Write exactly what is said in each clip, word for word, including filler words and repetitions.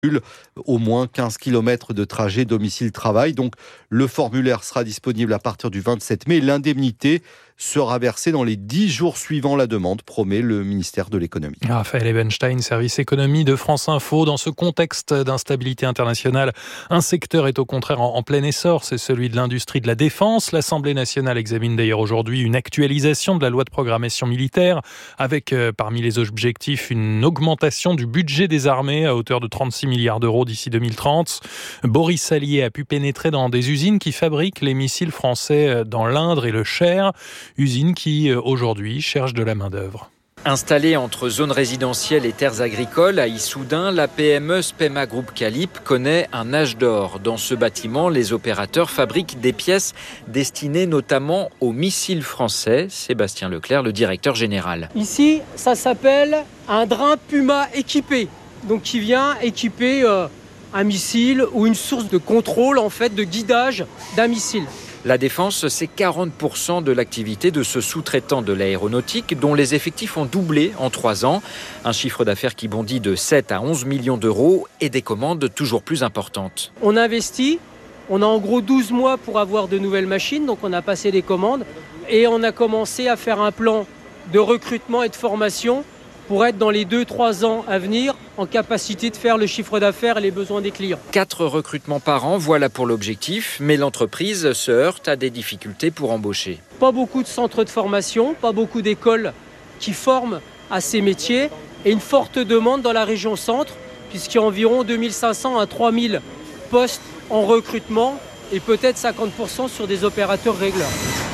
au moins quinze kilomètres de trajet domicile-travail. Donc, le formulaire sera disponible à partir du vingt-sept mai. L'indemnité sera versée dans les dix jours suivant la demande, promet le ministère de l'économie. Raphaël Ebenstein, service économie de France Info. Dans ce contexte d'instabilité internationale, un secteur est au contraire en, en plein essor, c'est celui de l'industrie de la défense. L'Assemblée nationale examine d'ailleurs aujourd'hui une actualisation de la loi de programmation militaire avec euh, parmi les objectifs une augmentation du budget des armées à hauteur de trente-six milliards d'euros d'ici deux mille trente. Boris Sallier a pu pénétrer dans des usines qui fabriquent les missiles français dans l'Indre et le Cher, usines qui aujourd'hui cherchent de la main-d'œuvre. Installée entre zones résidentielles et terres agricoles à Issoudun, la P M E Spema Group Calip connaît un âge d'or. Dans ce bâtiment, les opérateurs fabriquent des pièces destinées notamment aux missiles français. Sébastien Leclerc, le directeur général. Ici, ça s'appelle un drain Puma équipé, donc qui vient équiper euh, un missile ou une source de contrôle, en fait, de guidage d'un missile. La défense, c'est quarante pour cent de l'activité de ce sous-traitant de l'aéronautique dont les effectifs ont doublé en trois ans. Un chiffre d'affaires qui bondit de sept à onze millions d'euros et des commandes toujours plus importantes. On investit, on a en gros douze mois pour avoir de nouvelles machines, donc on a passé les commandes et on a commencé à faire un plan de recrutement et de formation pour être dans les deux à trois ans à venir en capacité de faire le chiffre d'affaires et les besoins des clients. Quatre recrutements par an, voilà pour l'objectif, mais l'entreprise se heurte à des difficultés pour embaucher. Pas beaucoup de centres de formation, pas beaucoup d'écoles qui forment à ces métiers et une forte demande dans la région centre, puisqu'il y a environ deux mille cinq cents à trois mille postes en recrutement et peut-être cinquante pour cent sur des opérateurs régleurs.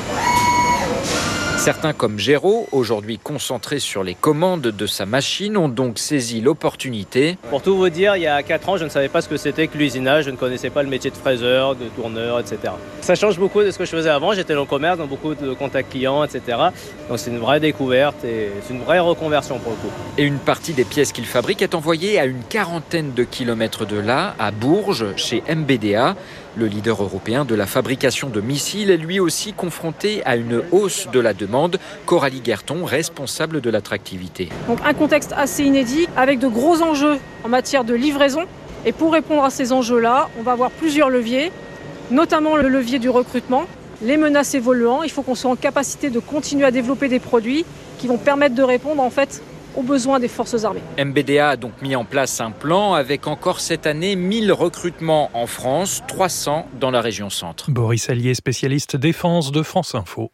Certains comme Géraud, aujourd'hui concentrés sur les commandes de sa machine, ont donc saisi l'opportunité. Pour tout vous dire, il y a quatre ans, je ne savais pas ce que c'était que l'usinage, je ne connaissais pas le métier de fraiseur, de tourneur, et cetera. Ça change beaucoup de ce que je faisais avant, j'étais dans le commerce, dans beaucoup de contacts clients, et cetera. Donc c'est une vraie découverte et c'est une vraie reconversion pour le coup. Et une partie des pièces qu'il fabrique est envoyée à une quarantaine de kilomètres de là, à Bourges, chez M B D A. Le leader européen de la fabrication de missiles est lui aussi confronté à une hausse de la demande. Coralie Guerton, responsable de l'attractivité. Donc un contexte assez inédit avec de gros enjeux en matière de livraison. Et pour répondre à ces enjeux-là, on va avoir plusieurs leviers, notamment le levier du recrutement, les menaces évoluant. Il faut qu'on soit en capacité de continuer à développer des produits qui vont permettre de répondre en fait aux besoins des forces armées. M B D A a donc mis en place un plan avec encore cette année mille recrutements en France, trois cents dans la région centre. Boris Sallier, spécialiste défense de France Info.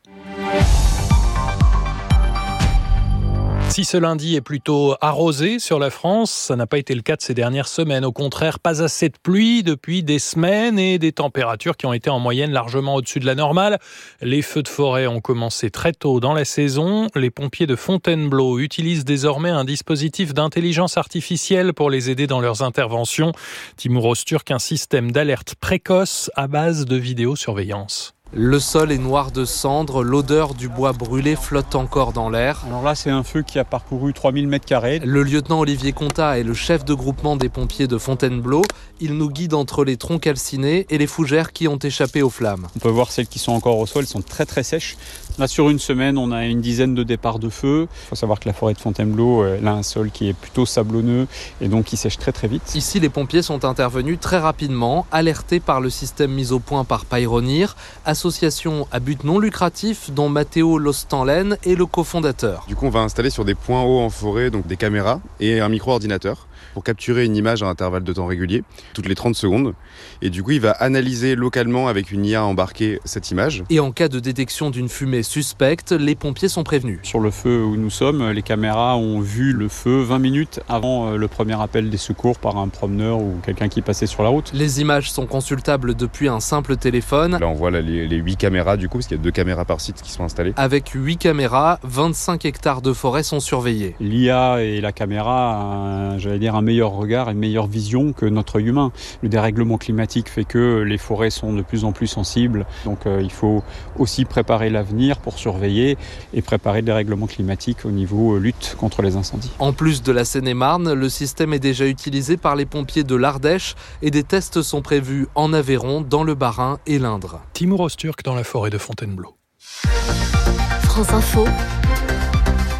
Si ce lundi est plutôt arrosé sur la France, ça n'a pas été le cas de ces dernières semaines. Au contraire, pas assez de pluie depuis des semaines et des températures qui ont été en moyenne largement au-dessus de la normale. Les feux de forêt ont commencé très tôt dans la saison. Les pompiers de Fontainebleau utilisent désormais un dispositif d'intelligence artificielle pour les aider dans leurs interventions. Timur Öztürk, un système d'alerte précoce à base de vidéosurveillance. Le sol est noir de cendres, l'odeur du bois brûlé flotte encore dans l'air. Alors là, c'est un feu qui a parcouru trois mille mètres carrés. Le lieutenant Olivier Contat est le chef de groupement des pompiers de Fontainebleau. Il nous guide entre les troncs calcinés et les fougères qui ont échappé aux flammes. On peut voir celles qui sont encore au sol, elles sont très très sèches. Là, sur une semaine, on a une dizaine de départs de feu. Il faut savoir que la forêt de Fontainebleau, elle a un sol qui est plutôt sablonneux et donc qui sèche très très vite. Ici, les pompiers sont intervenus très rapidement, alertés par le système mis au point par Payronir, association à but non lucratif dont Matteo Lostanlen est le cofondateur. Du coup, on va installer sur des points hauts en forêt donc des caméras et un micro-ordinateur pour capturer une image à intervalles de temps réguliers, toutes les trente secondes. Et du coup, il va analyser localement avec une I A embarquée cette image. Et en cas de détection d'une fumée suspecte, les pompiers sont prévenus. Sur le feu où nous sommes, les caméras ont vu le feu vingt minutes avant le premier appel des secours par un promeneur ou quelqu'un qui passait sur la route. Les images sont consultables depuis un simple téléphone. Là, on voit là, les, les huit caméras du coup, parce qu'il y a deux caméras par site qui sont installées. Avec huit caméras, vingt-cinq hectares de forêt sont surveillés. L'I A et la caméra, un, j'allais dire, un meilleur regard, une meilleure vision que notre humain. Le dérèglement climatique fait que les forêts sont de plus en plus sensibles. Donc euh, il faut aussi préparer l'avenir pour surveiller et préparer le dérèglement climatique au niveau euh, lutte contre les incendies. En plus de la Seine-et-Marne, le système est déjà utilisé par les pompiers de l'Ardèche et des tests sont prévus en Aveyron, dans le Bas-Rhin et l'Indre. Timur Öztürk dans la forêt de Fontainebleau. France Info.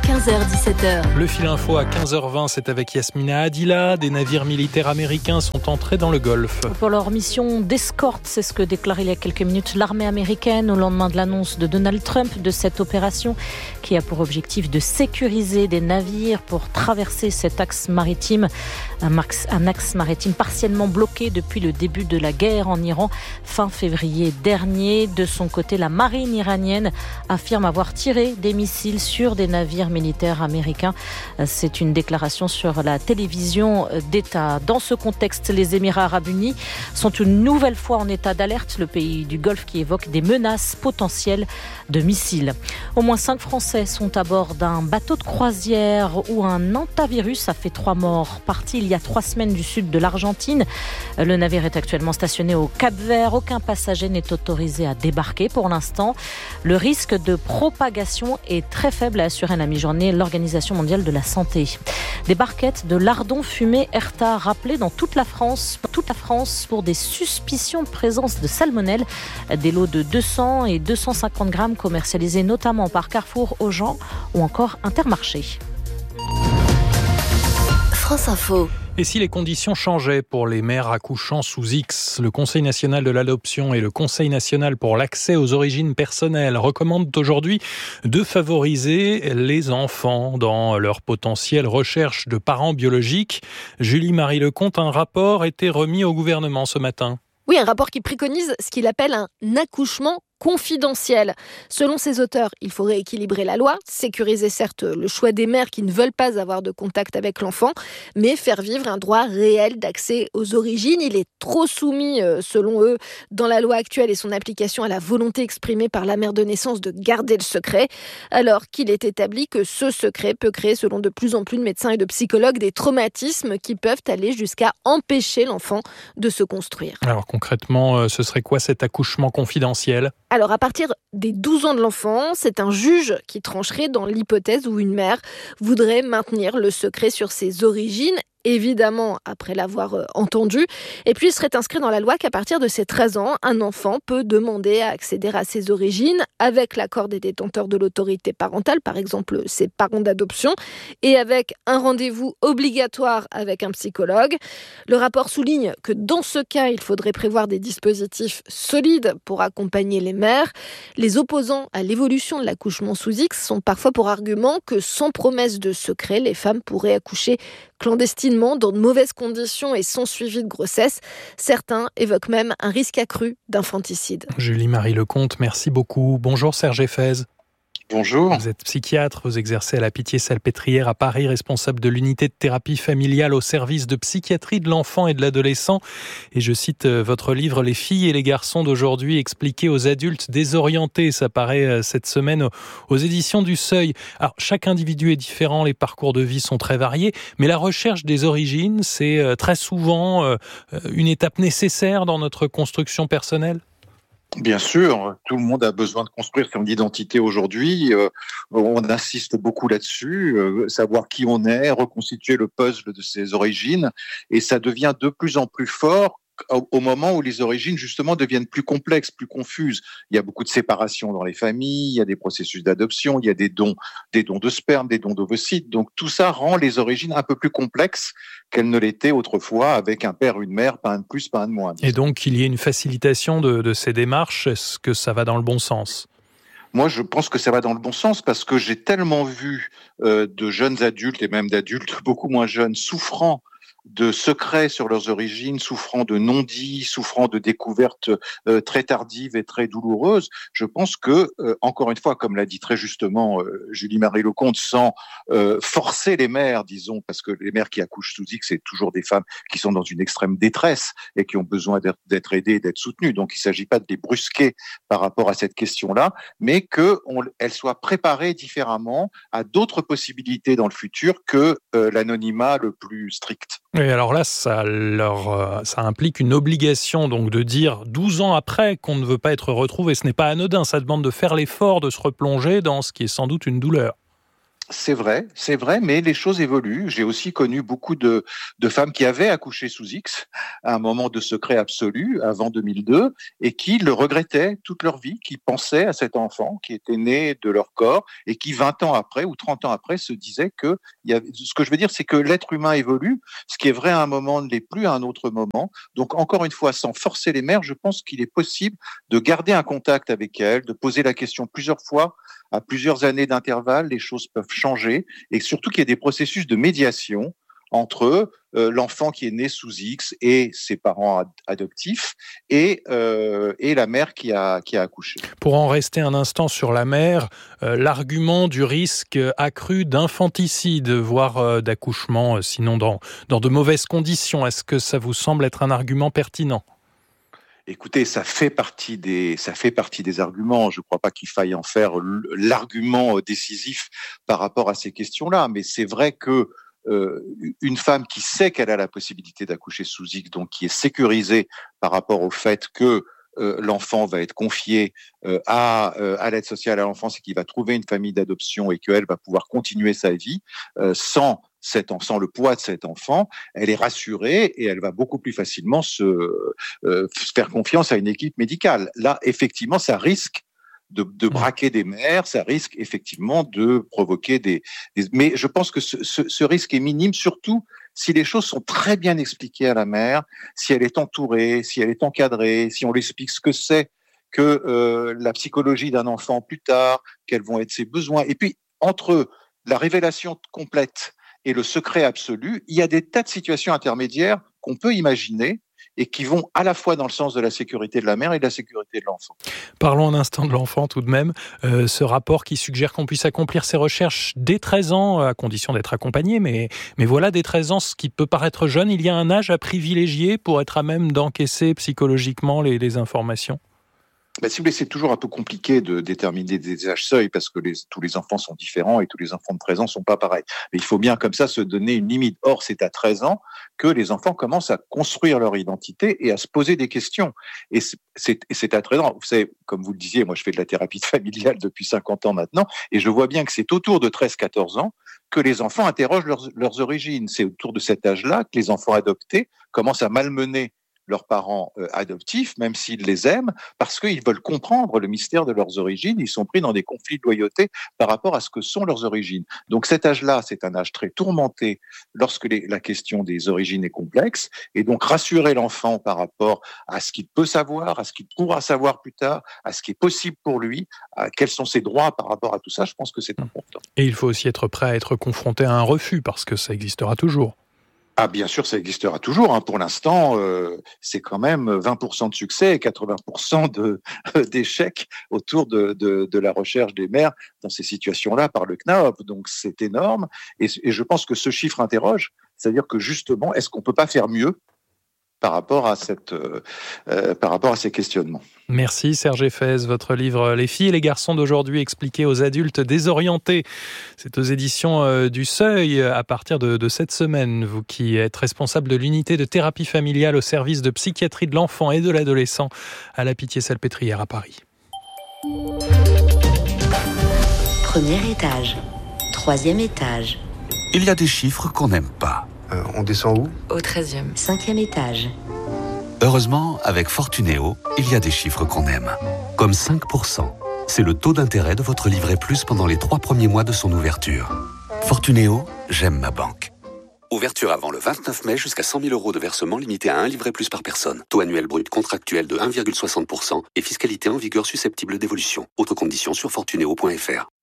quinze heures dix-sept heures. Le fil info à quinze heures vingt, c'est avec Yasmina Adila. Des navires militaires américains sont entrés dans le Golfe. Pour leur mission d'escorte, c'est ce que déclarait il y a quelques minutes l'armée américaine au lendemain de l'annonce de Donald Trump de cette opération qui a pour objectif de sécuriser des navires pour traverser cet axe maritime, un axe, un axe maritime partiellement bloqué depuis le début de la guerre en Iran fin février dernier. De son côté, la marine iranienne affirme avoir tiré des missiles sur des navires militaires américains. C'est une déclaration sur la télévision d'État. Dans ce contexte, les Émirats arabes unis sont une nouvelle fois en état d'alerte. Le pays du Golfe qui évoque des menaces potentielles de missiles. Au moins cinq Français sont à bord d'un bateau de croisière où un hantavirus a fait trois morts. Parti il y a trois semaines du sud de l'Argentine. Le navire est actuellement stationné au Cap-Vert. Aucun passager n'est autorisé à débarquer pour l'instant. Le risque de propagation est très faible, a assuré la mi-journée l'Organisation mondiale de la santé. Des barquettes de lardons fumés ERTA rappelées dans toute la France, toute la France pour des suspicions de présence de salmonelle. Des lots de deux cents et deux cent cinquante grammes commercialisés notamment par Carrefour, Auchan ou encore Intermarché. France Info. Et si les conditions changeaient pour les mères accouchant sous X, le Conseil national de l'adoption et le Conseil national pour l'accès aux origines personnelles recommandent aujourd'hui de favoriser les enfants dans leur potentielle recherche de parents biologiques. Julie-Marie Lecomte, un rapport a été remis au gouvernement ce matin. Oui, un rapport qui préconise ce qu'il appelle un accouchement confidentiel. Selon ses auteurs, il faudrait équilibrer la loi, sécuriser certes le choix des mères qui ne veulent pas avoir de contact avec l'enfant, mais faire vivre un droit réel d'accès aux origines. Il est trop soumis, selon eux, dans la loi actuelle et son application à la volonté exprimée par la mère de naissance de garder le secret, alors qu'il est établi que ce secret peut créer, selon de plus en plus de médecins et de psychologues, des traumatismes qui peuvent aller jusqu'à empêcher l'enfant de se construire. Alors concrètement, ce serait quoi cet accouchement confidentiel ? Alors, à partir des douze ans de l'enfant, c'est un juge qui trancherait dans l'hypothèse où une mère voudrait maintenir le secret sur ses origines, évidemment après l'avoir entendu. Et puis, il serait inscrit dans la loi qu'à partir de ses treize ans, un enfant peut demander à accéder à ses origines avec l'accord des détenteurs de l'autorité parentale, par exemple ses parents d'adoption, et avec un rendez-vous obligatoire avec un psychologue. Le rapport souligne que dans ce cas, il faudrait prévoir des dispositifs solides pour accompagner les mères. Les opposants à l'évolution de l'accouchement sous X sont parfois pour argument que sans promesse de secret, les femmes pourraient accoucher clandestinement, dans de mauvaises conditions et sans suivi de grossesse. Certains évoquent même un risque accru d'infanticide. Julie-Marie Lecomte, merci beaucoup. Bonjour Serge Effez. Bonjour. Vous êtes psychiatre, vous exercez à la Pitié-Salpêtrière à Paris, responsable de l'unité de thérapie familiale au service de psychiatrie de l'enfant et de l'adolescent. Et je cite votre livre « Les filles et les garçons d'aujourd'hui expliqués aux adultes désorientés ». Ça paraît cette semaine aux éditions du Seuil. Alors, chaque individu est différent, les parcours de vie sont très variés, mais la recherche des origines, c'est très souvent une étape nécessaire dans notre construction personnelle. Bien sûr, tout le monde a besoin de construire son identité aujourd'hui. Euh, on insiste beaucoup là-dessus, euh, savoir qui on est, reconstituer le puzzle de ses origines, et ça devient de plus en plus fort au moment où les origines, justement, deviennent plus complexes, plus confuses. Il y a beaucoup de séparation dans les familles, il y a des processus d'adoption, il y a des dons, des dons de sperme, des dons d'ovocytes. Donc, tout ça rend les origines un peu plus complexes qu'elles ne l'étaient autrefois avec un père, une mère, pas un de plus, pas un de moins. Et donc, il y a une facilitation de, de ces démarches. Est-ce que ça va dans le bon sens ? Moi, je pense que ça va dans le bon sens parce que j'ai tellement vu euh, de jeunes adultes et même d'adultes beaucoup moins jeunes souffrant de secrets sur leurs origines, souffrant de non-dits, souffrant de découvertes euh, très tardives et très douloureuses. Je pense que, euh, encore une fois, comme l'a dit très justement euh, Julie-Marie Lecomte, sans euh, forcer les mères, disons, parce que les mères qui accouchent sous X, c'est toujours des femmes qui sont dans une extrême détresse et qui ont besoin d'être, d'être aidées, d'être soutenues. Donc, il ne s'agit pas de les brusquer par rapport à cette question-là, mais qu'elles soient préparées différemment à d'autres possibilités dans le futur que euh, l'anonymat le plus strict. Et alors là, ça, leur, ça implique une obligation donc de dire douze ans après qu'on ne veut pas être retrouvé. Ce n'est pas anodin, ça demande de faire l'effort de se replonger dans ce qui est sans doute une douleur. C'est vrai, c'est vrai, mais les choses évoluent. J'ai aussi connu beaucoup de, de femmes qui avaient accouché sous X à un moment de secret absolu avant deux mille deux et qui le regrettaient toute leur vie, qui pensaient à cet enfant qui était né de leur corps et qui vingt ans après ou trente ans après se disaient que il y avait... ce que je veux dire, c'est que l'être humain évolue. Ce qui est vrai à un moment ne l'est plus à un autre moment. Donc encore une fois, sans forcer les mères, je pense qu'il est possible de garder un contact avec elles, de poser la question plusieurs fois à plusieurs années d'intervalle. Les choses peuvent changer et surtout qu'il y ait des processus de médiation entre euh, l'enfant qui est né sous X et ses parents ad- adoptifs et, euh, et la mère qui a, qui a accouché. Pour en rester un instant sur la mère, euh, l'argument du risque accru d'infanticide, voire euh, d'accouchement, euh, sinon dans, dans de mauvaises conditions, est-ce que ça vous semble être un argument pertinent ? Écoutez, ça fait partie des, ça fait partie des arguments. Je ne crois pas qu'il faille en faire l'argument décisif par rapport à ces questions-là. Mais c'est vrai que euh, une femme qui sait qu'elle a la possibilité d'accoucher sous X, donc qui est sécurisée par rapport au fait que euh, l'enfant va être confié euh, à, euh, à l'aide sociale à l'enfance et qu'il va trouver une famille d'adoption et qu'elle va pouvoir continuer sa vie euh, sans cet enfant, le poids de cet enfant, elle est rassurée et elle va beaucoup plus facilement se euh, faire confiance à une équipe médicale. Là, effectivement, ça risque de, de braquer des mères, ça risque effectivement de provoquer des... des... Mais je pense que ce, ce, ce risque est minime, surtout si les choses sont très bien expliquées à la mère, si elle est entourée, si elle est encadrée, si on lui explique ce que c'est que euh, la psychologie d'un enfant plus tard, quels vont être ses besoins. Et puis, entre la révélation complète et le secret absolu, il y a des tas de situations intermédiaires qu'on peut imaginer et qui vont à la fois dans le sens de la sécurité de la mère et de la sécurité de l'enfant. Parlons un instant de l'enfant tout de même. Euh, ce rapport qui suggère qu'on puisse accomplir ses recherches dès treize ans, à condition d'être accompagné, mais, mais voilà, dès treize ans, ce qui peut paraître jeune, il y a un âge à privilégier pour être à même d'encaisser psychologiquement les, les informations ? Ben, si vous voulez, c'est toujours un peu compliqué de déterminer des âges seuils parce que les, tous les enfants sont différents et tous les enfants de treize ans sont pas pareils. Mais il faut bien comme ça se donner une limite. Or, c'est à treize ans que les enfants commencent à construire leur identité et à se poser des questions. Et c'est, c'est, c'est à treize ans. Vous savez, comme vous le disiez, moi je fais de la thérapie familiale depuis cinquante ans maintenant et je vois bien que c'est autour de treize quatorze ans que les enfants interrogent leurs, leurs origines. C'est autour de cet âge-là que les enfants adoptés commencent à malmener leurs parents euh, adoptifs, même s'ils les aiment, parce qu'ils veulent comprendre le mystère de leurs origines. Ils sont pris dans des conflits de loyauté par rapport à ce que sont leurs origines. Donc cet âge-là, c'est un âge très tourmenté lorsque les, la question des origines est complexe. Et donc rassurer l'enfant par rapport à ce qu'il peut savoir, à ce qu'il pourra savoir plus tard, à ce qui est possible pour lui, à quels sont ses droits par rapport à tout ça, je pense que c'est important. Et il faut aussi être prêt à être confronté à un refus, parce que ça existera toujours. Ah, bien sûr, ça existera toujours. Hein. Pour l'instant, euh, c'est quand même vingt pour cent de succès et quatre-vingts pour cent de, euh, d'échecs autour de, de, de la recherche des mères dans ces situations-là par le C N A O P. Donc, c'est énorme. Et, et je pense que ce chiffre interroge. C'est-à-dire que justement, est-ce qu'on peut pas faire mieux par rapport à cette, euh, euh, par rapport à ces questionnements. Merci Serge Effès. Votre livre « Les filles et les garçons d'aujourd'hui expliqués aux adultes désorientés », c'est aux éditions euh, du Seuil à partir de, de cette semaine. Vous qui êtes responsable de l'unité de thérapie familiale au service de psychiatrie de l'enfant et de l'adolescent à la Pitié-Salpêtrière à Paris. Premier étage, troisième étage. Il y a des chiffres qu'on n'aime pas. Euh, on descend où ? Au treizième. Cinquième étage. Heureusement, avec Fortunéo, il y a des chiffres qu'on aime. Comme cinq pour cent. C'est le taux d'intérêt de votre livret plus pendant les trois premiers mois de son ouverture. Fortunéo, j'aime ma banque. Ouverture avant le vingt-neuf mai jusqu'à cent mille euros de versement limité à un livret plus par personne. Taux annuel brut contractuel de un virgule soixante pour cent et fiscalité en vigueur susceptible d'évolution. Autres conditions sur fortunéo point f r.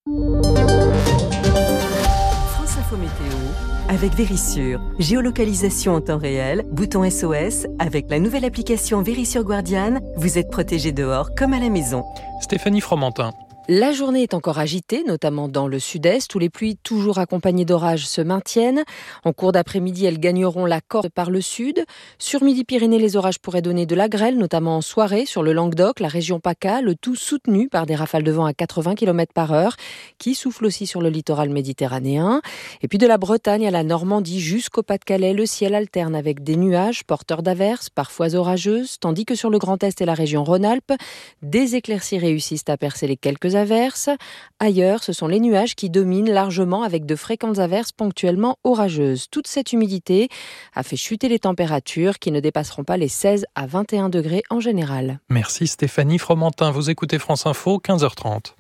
France Info Météo avec Vérissure. Géolocalisation en temps réel, bouton S O S. Avec la nouvelle application Vérissure Guardian, vous êtes protégé dehors comme à la maison. Stéphanie Fromentin. La journée est encore agitée, notamment dans le sud-est, où les pluies, toujours accompagnées d'orages, se maintiennent. En cours d'après-midi, elles gagneront la Corse par le sud. Sur Midi-Pyrénées, les orages pourraient donner de la grêle, notamment en soirée, sur le Languedoc, la région PACA, le tout soutenu par des rafales de vent à quatre-vingts kilomètres par heure, qui soufflent aussi sur le littoral méditerranéen. Et puis de la Bretagne à la Normandie jusqu'au Pas-de-Calais, le ciel alterne avec des nuages porteurs d'averses, parfois orageuses, tandis que sur le Grand Est et la région Rhône-Alpes, des éclaircies réussissent à percer les quelques averses. averses. Ailleurs, ce sont les nuages qui dominent largement avec de fréquentes averses ponctuellement orageuses. Toute cette humidité a fait chuter les températures qui ne dépasseront pas les seize à vingt et un degrés en général. Merci Stéphanie Fromentin. Vous écoutez France Info, quinze heures trente.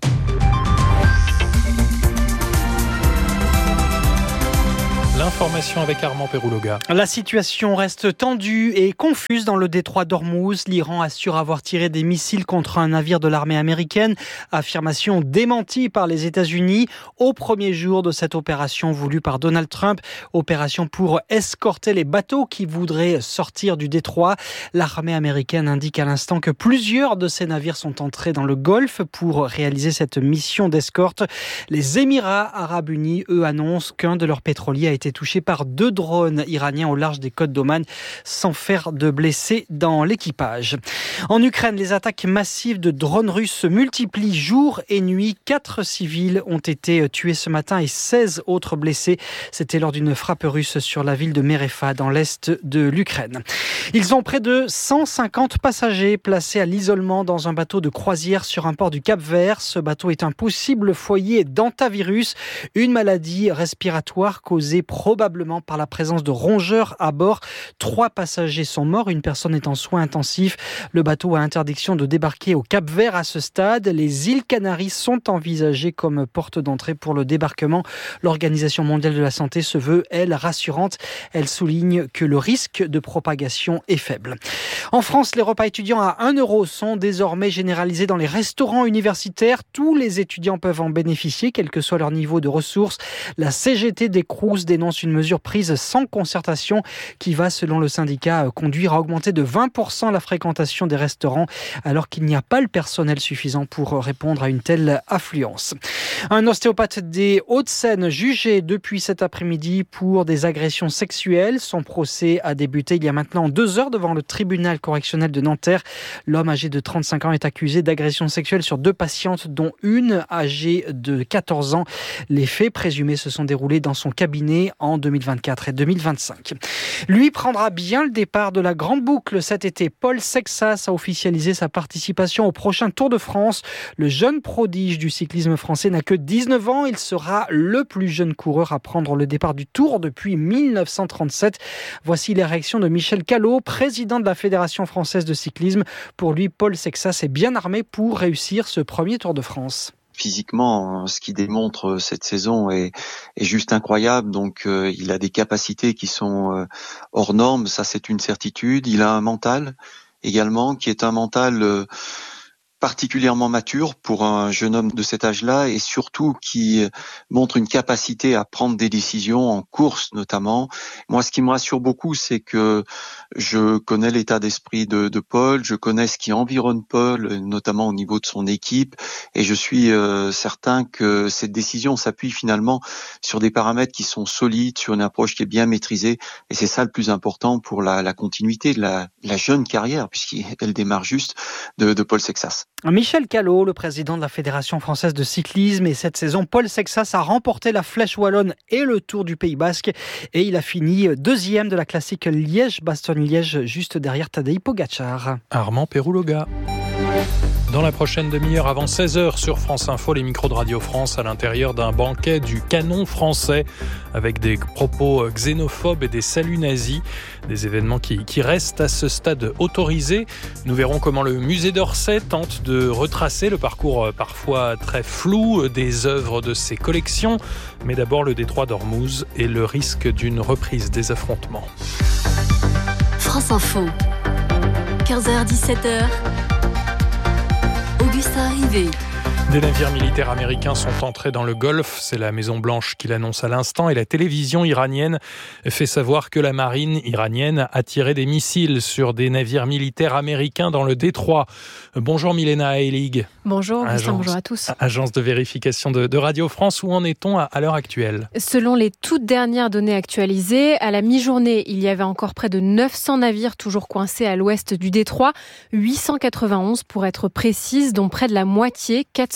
L'information avec Armand Pérouloga. La situation reste tendue et confuse dans le détroit d'Ormuz. L'Iran assure avoir tiré des missiles contre un navire de l'armée américaine. Affirmation démentie par les États-Unis au premier jour de cette opération voulue par Donald Trump. Opération pour escorter les bateaux qui voudraient sortir du détroit. L'armée américaine indique à l'instant que plusieurs de ces navires sont entrés dans le Golfe pour réaliser cette mission d'escorte. Les Émirats arabes unis, eux, annoncent qu'un de leurs pétroliers a été touché par deux drones iraniens au large des côtes d'Oman sans faire de blessés dans l'équipage. En Ukraine, les attaques massives de drones russes se multiplient jour et nuit. Quatre civils ont été tués ce matin et seize autres blessés. C'était lors d'une frappe russe sur la ville de Merefa dans l'est de l'Ukraine. Ils ont près de cent cinquante passagers placés à l'isolement dans un bateau de croisière sur un port du Cap-Vert. Ce bateau est un possible foyer d'hantavirus, une maladie respiratoire causée probablement par la présence de rongeurs à bord. Trois passagers sont morts, une personne est en soins intensifs. Le bateau a interdiction de débarquer au Cap-Vert à ce stade. Les îles Canaries sont envisagées comme porte d'entrée pour le débarquement. L'Organisation mondiale de la santé se veut, elle, rassurante. Elle souligne que le risque de propagation est faible. En France, les repas étudiants à un euro sont désormais généralisés dans les restaurants universitaires. Tous les étudiants peuvent en bénéficier, quel que soit leur niveau de ressources. La C G T des Crous dénonce une mesure prise sans concertation qui va, selon le syndicat, conduire à augmenter de vingt pour cent la fréquentation des restaurants alors qu'il n'y a pas le personnel suffisant pour répondre à une telle affluence. Un ostéopathe des Hauts-de-Seine jugé depuis cet après-midi pour des agressions sexuelles. Son procès a débuté il y a maintenant deux heures devant le tribunal correctionnel de Nanterre. L'homme âgé de trente-cinq ans est accusé d'agression sexuelle sur deux patientes dont une âgée de quatorze ans. Les faits présumés se sont déroulés dans son cabinet en deux mille vingt-quatre et deux mille vingt-cinq. Lui prendra bien le départ de la Grande Boucle cet été. Paul Sexas a officialisé sa participation au prochain Tour de France. Le jeune prodige du cyclisme français n'a que dix-neuf ans. Il sera le plus jeune coureur à prendre le départ du Tour depuis mille neuf cent trente-sept. Voici les réactions de Michel Callot, président de la Fédération française de cyclisme. Pour lui, Paul Sexas est bien armé pour réussir ce premier Tour de France. Physiquement, ce qu'il démontre cette saison est, est juste incroyable. Donc, euh, il a des capacités qui sont euh, hors normes, ça c'est une certitude. Il a un mental également qui est un mental euh, particulièrement mature pour un jeune homme de cet âge-là et surtout qui montre une capacité à prendre des décisions en course notamment. Moi, ce qui me rassure beaucoup, c'est que je connais l'état d'esprit de, de Paul, je connais ce qui environne Paul, notamment au niveau de son équipe, et je suis euh, certain que cette décision s'appuie finalement sur des paramètres qui sont solides, sur une approche qui est bien maîtrisée, et c'est ça le plus important pour la, la continuité de la, la jeune carrière, puisqu'elle démarre juste de, de Paul Sexas. Michel Callot, le président de la Fédération française de cyclisme, et cette saison, Paul Sexas a remporté la Flèche Wallonne et le Tour du Pays Basque, et il a fini deuxième de la classique Liège-Bastogne-Liège, juste derrière Tadej Pogacar. Armand Pérouloga. Dans la prochaine demi-heure, avant seize heures sur France Info, les micros de Radio France à l'intérieur d'un banquet du canon français avec des propos xénophobes et des saluts nazis, des événements qui, qui restent à ce stade autorisés. Nous verrons comment le musée d'Orsay tente de retracer le parcours parfois très flou des œuvres de ses collections. Mais d'abord le détroit d'Ormuz et le risque d'une reprise des affrontements. France Info, quinze heures dix-sept heures. Augustin Rivet. Des navires militaires américains sont entrés dans le Golfe, c'est la Maison-Blanche qui l'annonce à l'instant, et la télévision iranienne fait savoir que la marine iranienne a tiré des missiles sur des navires militaires américains dans le détroit. Bonjour Milena Heilig. Bonjour Augustin, bonjour à tous. Agence de vérification de, de Radio France, où en est-on à, à l'heure actuelle ? Selon les toutes dernières données actualisées, à la mi-journée, il y avait encore près de neuf cents navires toujours coincés à l'ouest du détroit, huit cent quatre-vingt-onze pour être précise, dont près de la moitié, quatre cent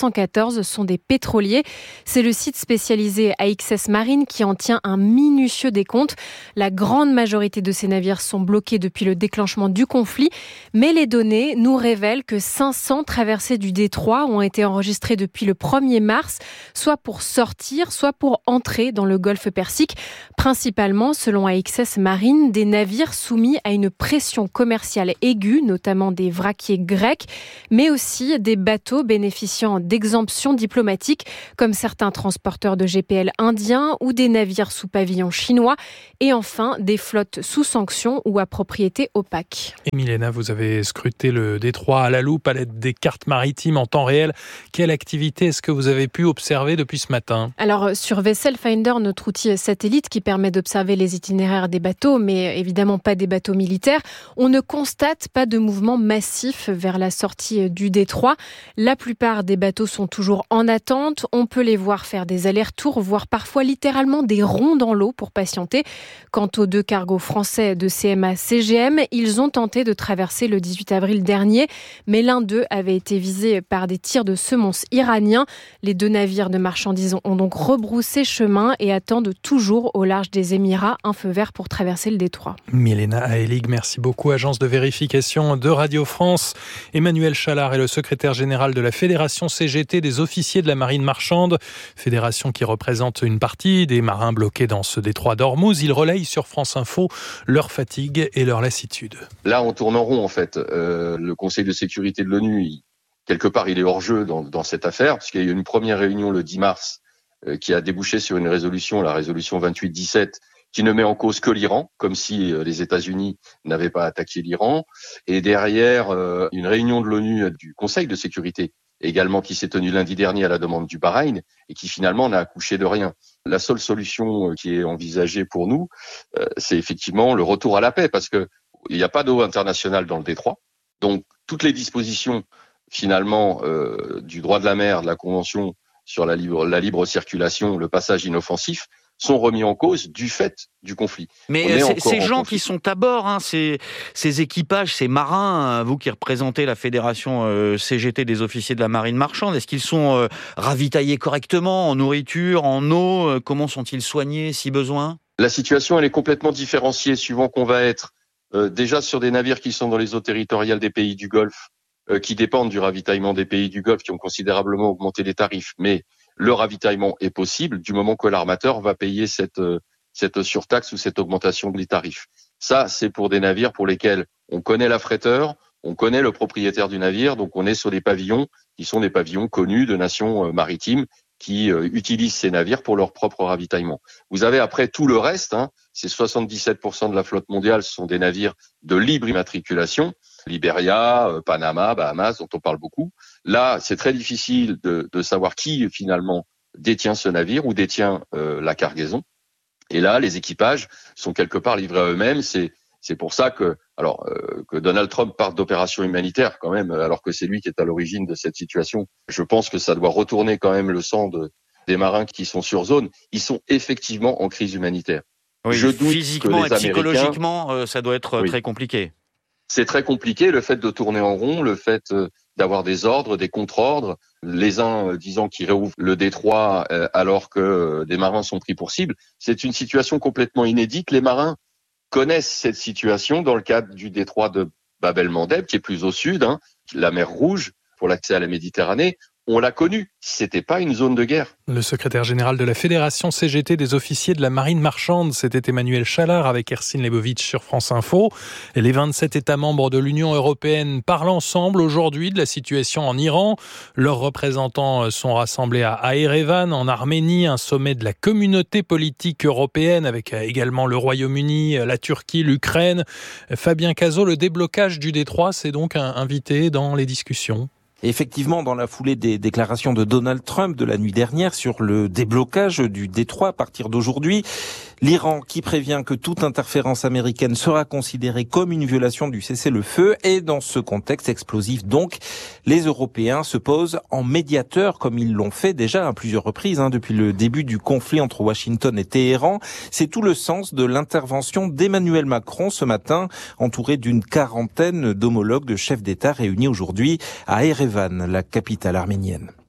cent quatorze sont des pétroliers. C'est le site spécialisé A X S Marine qui en tient un minutieux décompte. La grande majorité de ces navires sont bloqués depuis le déclenchement du conflit, mais les données nous révèlent que cinq cents traversées du détroit ont été enregistrées depuis le premier mars, soit pour sortir, soit pour entrer dans le golfe Persique, principalement, selon A X S Marine, des navires soumis à une pression commerciale aiguë, notamment des vraquiers grecs, mais aussi des bateaux bénéficiant d'exemptions diplomatiques, comme certains transporteurs de G P L indiens ou des navires sous pavillon chinois, et enfin des flottes sous sanctions ou à propriété opaque. Et Milena, vous avez scruté le détroit à la loupe à l'aide des cartes maritimes en temps réel. Quelle activité est-ce que vous avez pu observer depuis ce matin ? Alors, sur Vessel Finder, notre outil satellite qui permet d'observer les itinéraires des bateaux, mais évidemment pas des bateaux militaires, on ne constate pas de mouvement massif vers la sortie du détroit. La plupart des bateaux sont toujours en attente. On peut les voir faire des allers-retours, voire parfois littéralement des ronds dans l'eau pour patienter. Quant aux deux cargos français de C M A C G M, ils ont tenté de traverser le dix-huit avril dernier, mais l'un d'eux avait été visé par des tirs de semonce iraniens. Les deux navires de marchandises ont donc rebroussé chemin et attendent toujours au large des Émirats un feu vert pour traverser le détroit. Milena Aelig, merci beaucoup. Agence de vérification de Radio France. Emmanuel Chalard est le secrétaire général de la Fédération C G T des officiers de la marine marchande, fédération qui représente une partie des marins bloqués dans ce détroit d'Ormuz. Il relaye sur France Info leur fatigue et leur lassitude. Là, on tourne en rond en fait. Euh, le Conseil de sécurité de l'ONU, il, quelque part, il est hors jeu dans, dans cette affaire, puisqu'il y a eu une première réunion le dix mars euh, qui a débouché sur une résolution, la résolution vingt-huit dix-sept, qui ne met en cause que l'Iran, comme si euh, les États-Unis n'avaient pas attaqué l'Iran. Et derrière, euh, une réunion de l'ONU du Conseil de sécurité, également qui s'est tenue lundi dernier à la demande du Bahreïn, et qui finalement n'a accouché de rien. La seule solution qui est envisagée pour nous, euh, c'est effectivement le retour à la paix, parce que il n'y a pas d'eau internationale dans le détroit. Donc, toutes les dispositions, finalement, euh, du droit de la mer, de la Convention sur la libre, la libre circulation, le passage inoffensif, sont remis en cause du fait du conflit. Mais ces gens qui sont à bord, hein, ces, ces équipages, ces marins, vous qui représentez la fédération euh, C G T des officiers de la marine marchande, est-ce qu'ils sont euh, ravitaillés correctement en nourriture, en eau euh, Comment sont-ils soignés si besoin ? La situation, elle est complètement différenciée suivant qu'on va être euh, déjà sur des navires qui sont dans les eaux territoriales des pays du Golfe, euh, qui dépendent du ravitaillement des pays du Golfe, qui ont considérablement augmenté les tarifs. Mais le ravitaillement est possible du moment que l'armateur va payer cette, cette surtaxe ou cette augmentation des tarifs. Ça, c'est pour des navires pour lesquels on connaît l'affréteur, on connaît le propriétaire du navire, donc on est sur des pavillons qui sont des pavillons connus de nations maritimes qui euh, utilisent ces navires pour leur propre ravitaillement. Vous avez après tout le reste, hein, c'est soixante-dix-sept pour cent de la flotte mondiale, ce sont des navires de libre immatriculation, Liberia, euh, Panama, Bahamas, dont on parle beaucoup. Là, c'est très difficile de, de savoir qui finalement détient ce navire ou détient euh, la cargaison. Et là, les équipages sont quelque part livrés à eux-mêmes. C'est c'est pour ça que alors euh, que Donald Trump parte d'opérations humanitaires quand même, alors que c'est lui qui est à l'origine de cette situation. Je pense que ça doit retourner quand même le sang de, des marins qui sont sur zone. Ils sont effectivement en crise humanitaire. Oui, Je doute physiquement que les et psychologiquement, Américains... euh, ça doit être oui. très compliqué. C'est très compliqué, le fait de tourner en rond, le fait euh, d'avoir des ordres, des contre-ordres, les uns euh, disant qu'ils réouvrent le détroit euh, alors que euh, des marins sont pris pour cible. C'est une situation complètement inédite. Les marins connaissent cette situation dans le cadre du détroit de Bab el-Mandeb, qui est plus au sud, hein, la mer Rouge, pour l'accès à la Méditerranée. On l'a connu, c'était pas une zone de guerre. Le secrétaire général de la Fédération C G T des officiers de la marine marchande, c'était Emmanuel Chalard avec Ercine Lebovitch sur France Info. Et les vingt-sept États membres de l'Union européenne parlent ensemble aujourd'hui de la situation en Iran. Leurs représentants sont rassemblés à Erevan, en Arménie, un sommet de la communauté politique européenne avec également le Royaume-Uni, la Turquie, l'Ukraine. Fabien Cazot, le déblocage du détroit, c'est donc invité dans les discussions. Effectivement, dans la foulée des déclarations de Donald Trump de la nuit dernière sur le déblocage du détroit à partir d'aujourd'hui, l'Iran qui prévient que toute interférence américaine sera considérée comme une violation du cessez-le-feu, et dans ce contexte explosif donc, les Européens se posent en médiateurs comme ils l'ont fait déjà à plusieurs reprises hein, depuis le début du conflit entre Washington et Téhéran. C'est tout le sens de l'intervention d'Emmanuel Macron ce matin, entouré d'une quarantaine d'homologues de chefs d'État réunis aujourd'hui à Erevan, la capitale arménienne.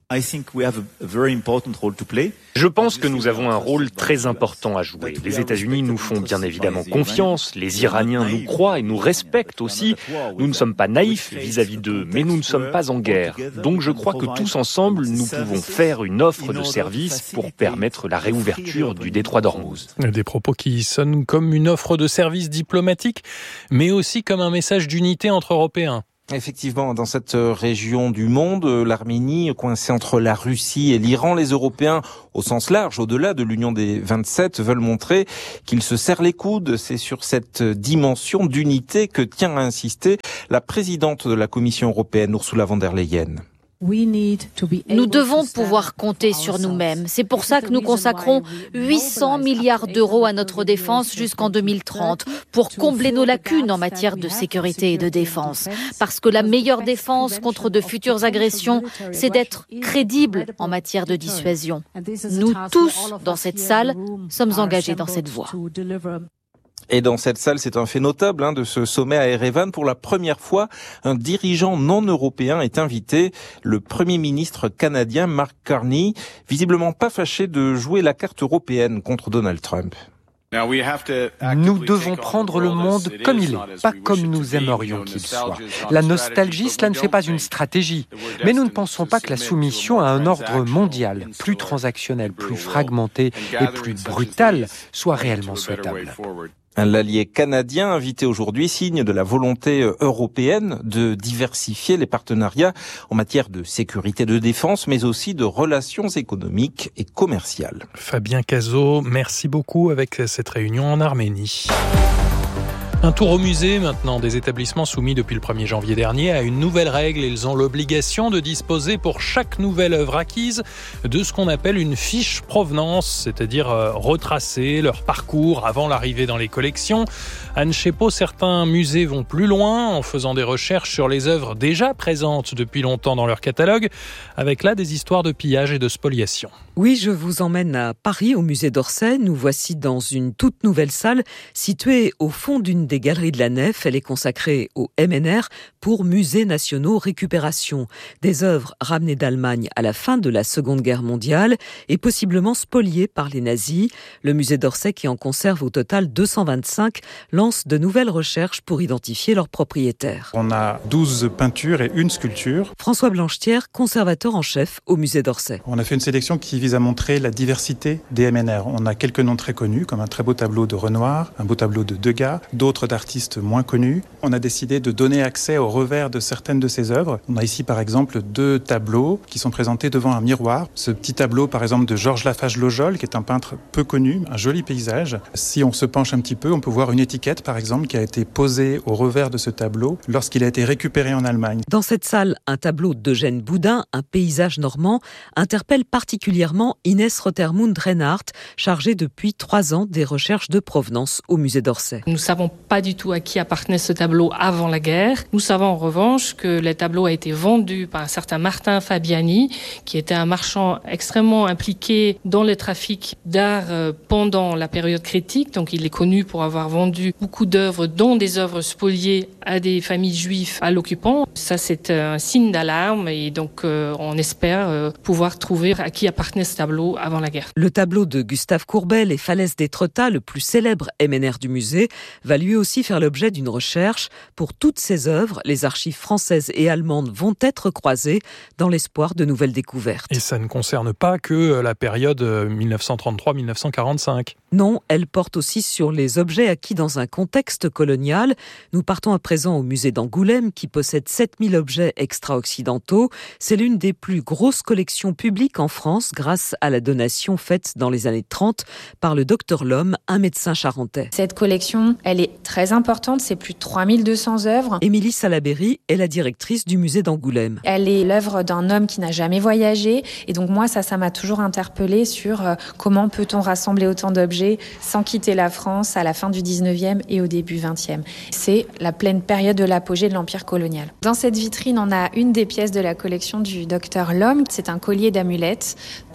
Je pense que nous avons un rôle très important à jouer. Les États-Unis nous font bien évidemment confiance, les Iraniens nous croient et nous respectent aussi. Nous ne sommes pas naïfs vis-à-vis d'eux, mais nous ne sommes pas en guerre. Donc je crois que tous ensemble, nous pouvons faire une offre de service pour permettre la réouverture du détroit d'Ormuz. Des propos qui sonnent comme une offre de service diplomatique, mais aussi comme un message d'unité entre Européens. Effectivement, dans cette région du monde, l'Arménie, coincée entre la Russie et l'Iran, les Européens, au sens large, au-delà de l'union des vingt-sept, veulent montrer qu'ils se serrent les coudes. C'est sur cette dimension d'unité que tient à insister la présidente de la Commission européenne, Ursula von der Leyen. Nous devons pouvoir compter sur nous-mêmes. C'est pour ça que nous consacrons huit cents milliards d'euros à notre défense jusqu'en deux mille trente, pour combler nos lacunes en matière de sécurité et de défense. Parce que la meilleure défense contre de futures agressions, c'est d'être crédible en matière de dissuasion. Nous tous, dans cette salle, sommes engagés dans cette voie. Et dans cette salle, c'est un fait notable hein, de ce sommet à Erevan. Pour la première fois, un dirigeant non européen est invité, le Premier ministre canadien Mark Carney, visiblement pas fâché de jouer la carte européenne contre Donald Trump. Nous devons prendre le monde comme il est, pas comme nous aimerions qu'il soit. La nostalgie, cela ne fait pas une stratégie. Mais nous ne pensons pas que la soumission à un ordre mondial, plus transactionnel, plus fragmenté et plus brutal, soit réellement souhaitable. L'allié canadien invité aujourd'hui signe de la volonté européenne de diversifier les partenariats en matière de sécurité de défense, mais aussi de relations économiques et commerciales. Fabien Cazot, merci beaucoup avec cette réunion en Arménie. Un tour au musée maintenant. Des établissements soumis depuis le premier janvier dernier à une nouvelle règle. Ils ont l'obligation de disposer pour chaque nouvelle œuvre acquise de ce qu'on appelle une fiche provenance, c'est-à-dire retracer leur parcours avant l'arrivée dans les collections. Anne Chepot, certains musées vont plus loin en faisant des recherches sur les œuvres déjà présentes depuis longtemps dans leur catalogue, avec là des histoires de pillage et de spoliation. Oui, je vous emmène à Paris, au musée d'Orsay. Nous voici dans une toute nouvelle salle située au fond d'une des galeries de la Nef. Elle est consacrée au M N R pour Musées nationaux récupération. Des œuvres ramenées d'Allemagne à la fin de la Seconde Guerre mondiale et possiblement spoliées par les nazis. Le musée d'Orsay, qui en conserve au total deux cent vingt-cinq, lance de nouvelles recherches pour identifier leurs propriétaires. On a douze peintures et une sculpture. François Blanchetière, conservateur en chef au musée d'Orsay. On a fait une sélection qui vise à montrer la diversité des M N R. On a quelques noms très connus, comme un très beau tableau de Renoir, un beau tableau de Degas, d'autres d'artistes moins connus. On a décidé de donner accès au revers de certaines de ces œuvres. On a ici par exemple deux tableaux qui sont présentés devant un miroir. Ce petit tableau par exemple de Georges Lafage-Lojol, qui est un peintre peu connu, un joli paysage. Si on se penche un petit peu, on peut voir une étiquette par exemple qui a été posée au revers de ce tableau lorsqu'il a été récupéré en Allemagne. Dans cette salle, un tableau d'Eugène Boudin, un paysage normand, interpelle particulièrement Inès Rothermund-Reinhardt, chargée depuis trois ans des recherches de provenance au musée d'Orsay. Nous ne savons pas du tout à qui appartenait ce tableau avant la guerre. Nous savons en revanche que le tableau a été vendu par un certain Martin Fabiani, qui était un marchand extrêmement impliqué dans le trafic d'art pendant la période critique. Donc il est connu pour avoir vendu beaucoup d'œuvres, dont des œuvres spoliées à des familles juives à l'occupant. Ça, c'est un signe d'alarme et donc euh, on espère euh, pouvoir trouver à qui appartenait ce tableau avant la guerre. Le tableau de Gustave Courbet, Les Falaises d'Étretat, le plus célèbre M N R du musée, va lui aussi faire l'objet d'une recherche. Pour toutes ces œuvres, les archives françaises et allemandes vont être croisées dans l'espoir de nouvelles découvertes. Et ça ne concerne pas que la période dix-neuf cent trente-trois à dix-neuf cent quarante-cinq. Non, elle porte aussi sur les objets acquis dans un contexte colonial. Nous partons à présent au musée d'Angoulême qui possède sept mille objets extra-occidentaux. C'est l'une des plus grosses collections publiques en France grâce à la donation faite dans les années trente par le docteur Lhomme, un médecin charentais. Cette collection, elle est très importante, c'est plus de trois mille deux cents œuvres. Émilie Salaberry est la directrice du musée d'Angoulême. Elle est l'œuvre d'un homme qui n'a jamais voyagé et donc moi ça, ça m'a toujours interpellée sur euh, comment peut-on rassembler autant d'objets sans quitter la France à la fin du dix-neuvième et au début vingtième. C'est la pleine période de l'apogée de l'Empire colonial. Dans cette vitrine, on a une des pièces de la collection du docteur Lhomme. C'est un collier d'amulettes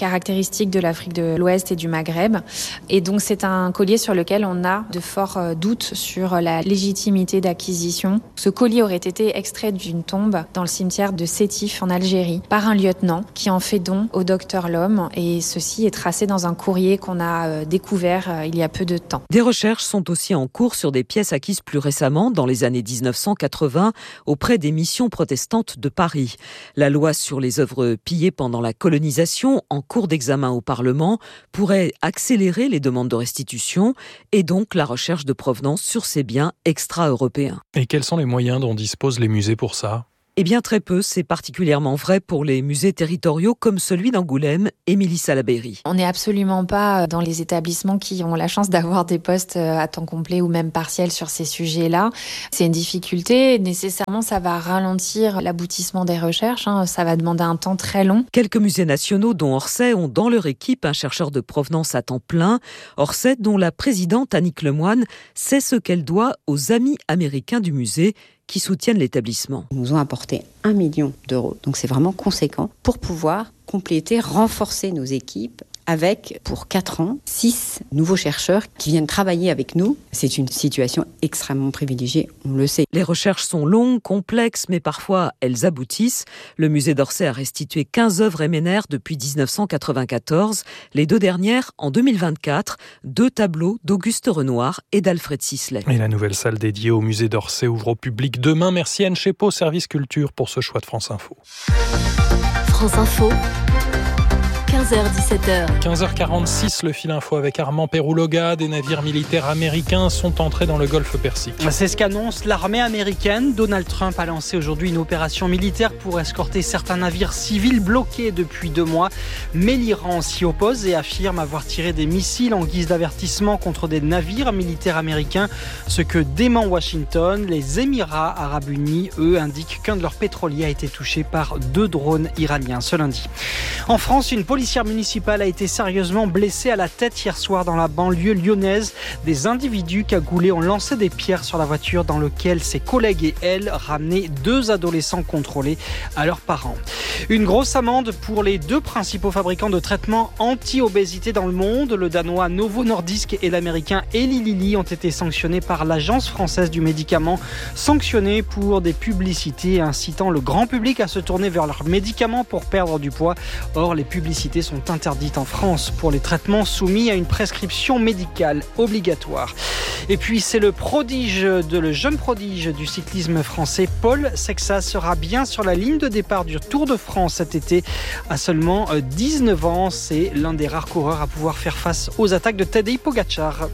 caractéristique de l'Afrique de l'Ouest et du Maghreb. Et donc c'est un collier sur lequel on a de forts doutes sur la légitimité d'acquisition. Ce collier aurait été extrait d'une tombe dans le cimetière de Sétif en Algérie par un lieutenant qui en fait don au docteur Lhomme, et ceci est tracé dans un courrier qu'on a découvert il y a peu de temps. Des recherches sont aussi en cours sur des pièces acquises plus récemment, dans les années dix-neuf cent quatre-vingts, auprès des missions protestantes de Paris. La loi sur les œuvres pillées pendant la colonisation, en cours d'examen au Parlement, pourrait accélérer les demandes de restitution et donc la recherche de provenance sur ces biens extra-européens. Et quels sont les moyens dont disposent les musées pour ça ? Eh bien très peu, c'est particulièrement vrai pour les musées territoriaux comme celui d'Angoulême, Émilie Salaberry. On n'est absolument pas dans les établissements qui ont la chance d'avoir des postes à temps complet ou même partiel sur ces sujets-là. C'est une difficulté, nécessairement ça va ralentir l'aboutissement des recherches, hein. Ça va demander un temps très long. Quelques musées nationaux dont Orsay ont dans leur équipe un chercheur de provenance à temps plein. Orsay dont la présidente Annick Lemoine sait ce qu'elle doit aux amis américains du musée qui soutiennent l'établissement. Ils nous ont apporté un million d'euros, donc c'est vraiment conséquent, pour pouvoir compléter, renforcer nos équipes avec, pour quatre ans, six nouveaux chercheurs qui viennent travailler avec nous. C'est une situation extrêmement privilégiée, on le sait. Les recherches sont longues, complexes, mais parfois elles aboutissent. Le musée d'Orsay a restitué quinze œuvres M N R depuis dix-neuf cent quatre-vingt-quatorze. Les deux dernières, en deux mille vingt-quatre, deux tableaux d'Auguste Renoir et d'Alfred Sisley. Et la nouvelle salle dédiée au musée d'Orsay ouvre au public demain. Merci Anne Chepot, Service Culture, pour ce choix de France Info. France Info. quinze heures dix-sept heures. quinze heures quarante-six, le fil info avec Armand Perouloga. Des navires militaires américains sont entrés dans le golfe Persique. C'est ce qu'annonce l'armée américaine. Donald Trump a lancé aujourd'hui une opération militaire pour escorter certains navires civils bloqués depuis deux mois. Mais l'Iran s'y oppose et affirme avoir tiré des missiles en guise d'avertissement contre des navires militaires américains. Ce que dément Washington. Les Émirats arabes unis, eux, indiquent qu'un de leurs pétroliers a été touché par deux drones iraniens ce lundi. En France, une policière municipale a été sérieusement blessée à la tête hier soir dans la banlieue lyonnaise. Des individus cagoulés ont lancé des pierres sur la voiture dans laquelle ses collègues et elle ramenaient deux adolescents contrôlés à leurs parents. Une grosse amende pour les deux principaux fabricants de traitements anti-obésité dans le monde. Le danois Novo Nordisk et l'américain Eli Lilly ont été sanctionnés par l'Agence française du médicament, sanctionnés pour des publicités incitant le grand public à se tourner vers leurs médicaments pour perdre du poids. Or, les publicités sont interdites en France pour les traitements soumis à une prescription médicale obligatoire. Et puis c'est le prodige, de, le jeune prodige du cyclisme français, Paul Sexas, sera bien sur la ligne de départ du Tour de France cet été. À seulement dix-neuf ans, c'est l'un des rares coureurs à pouvoir faire face aux attaques de Tadej Pogačar.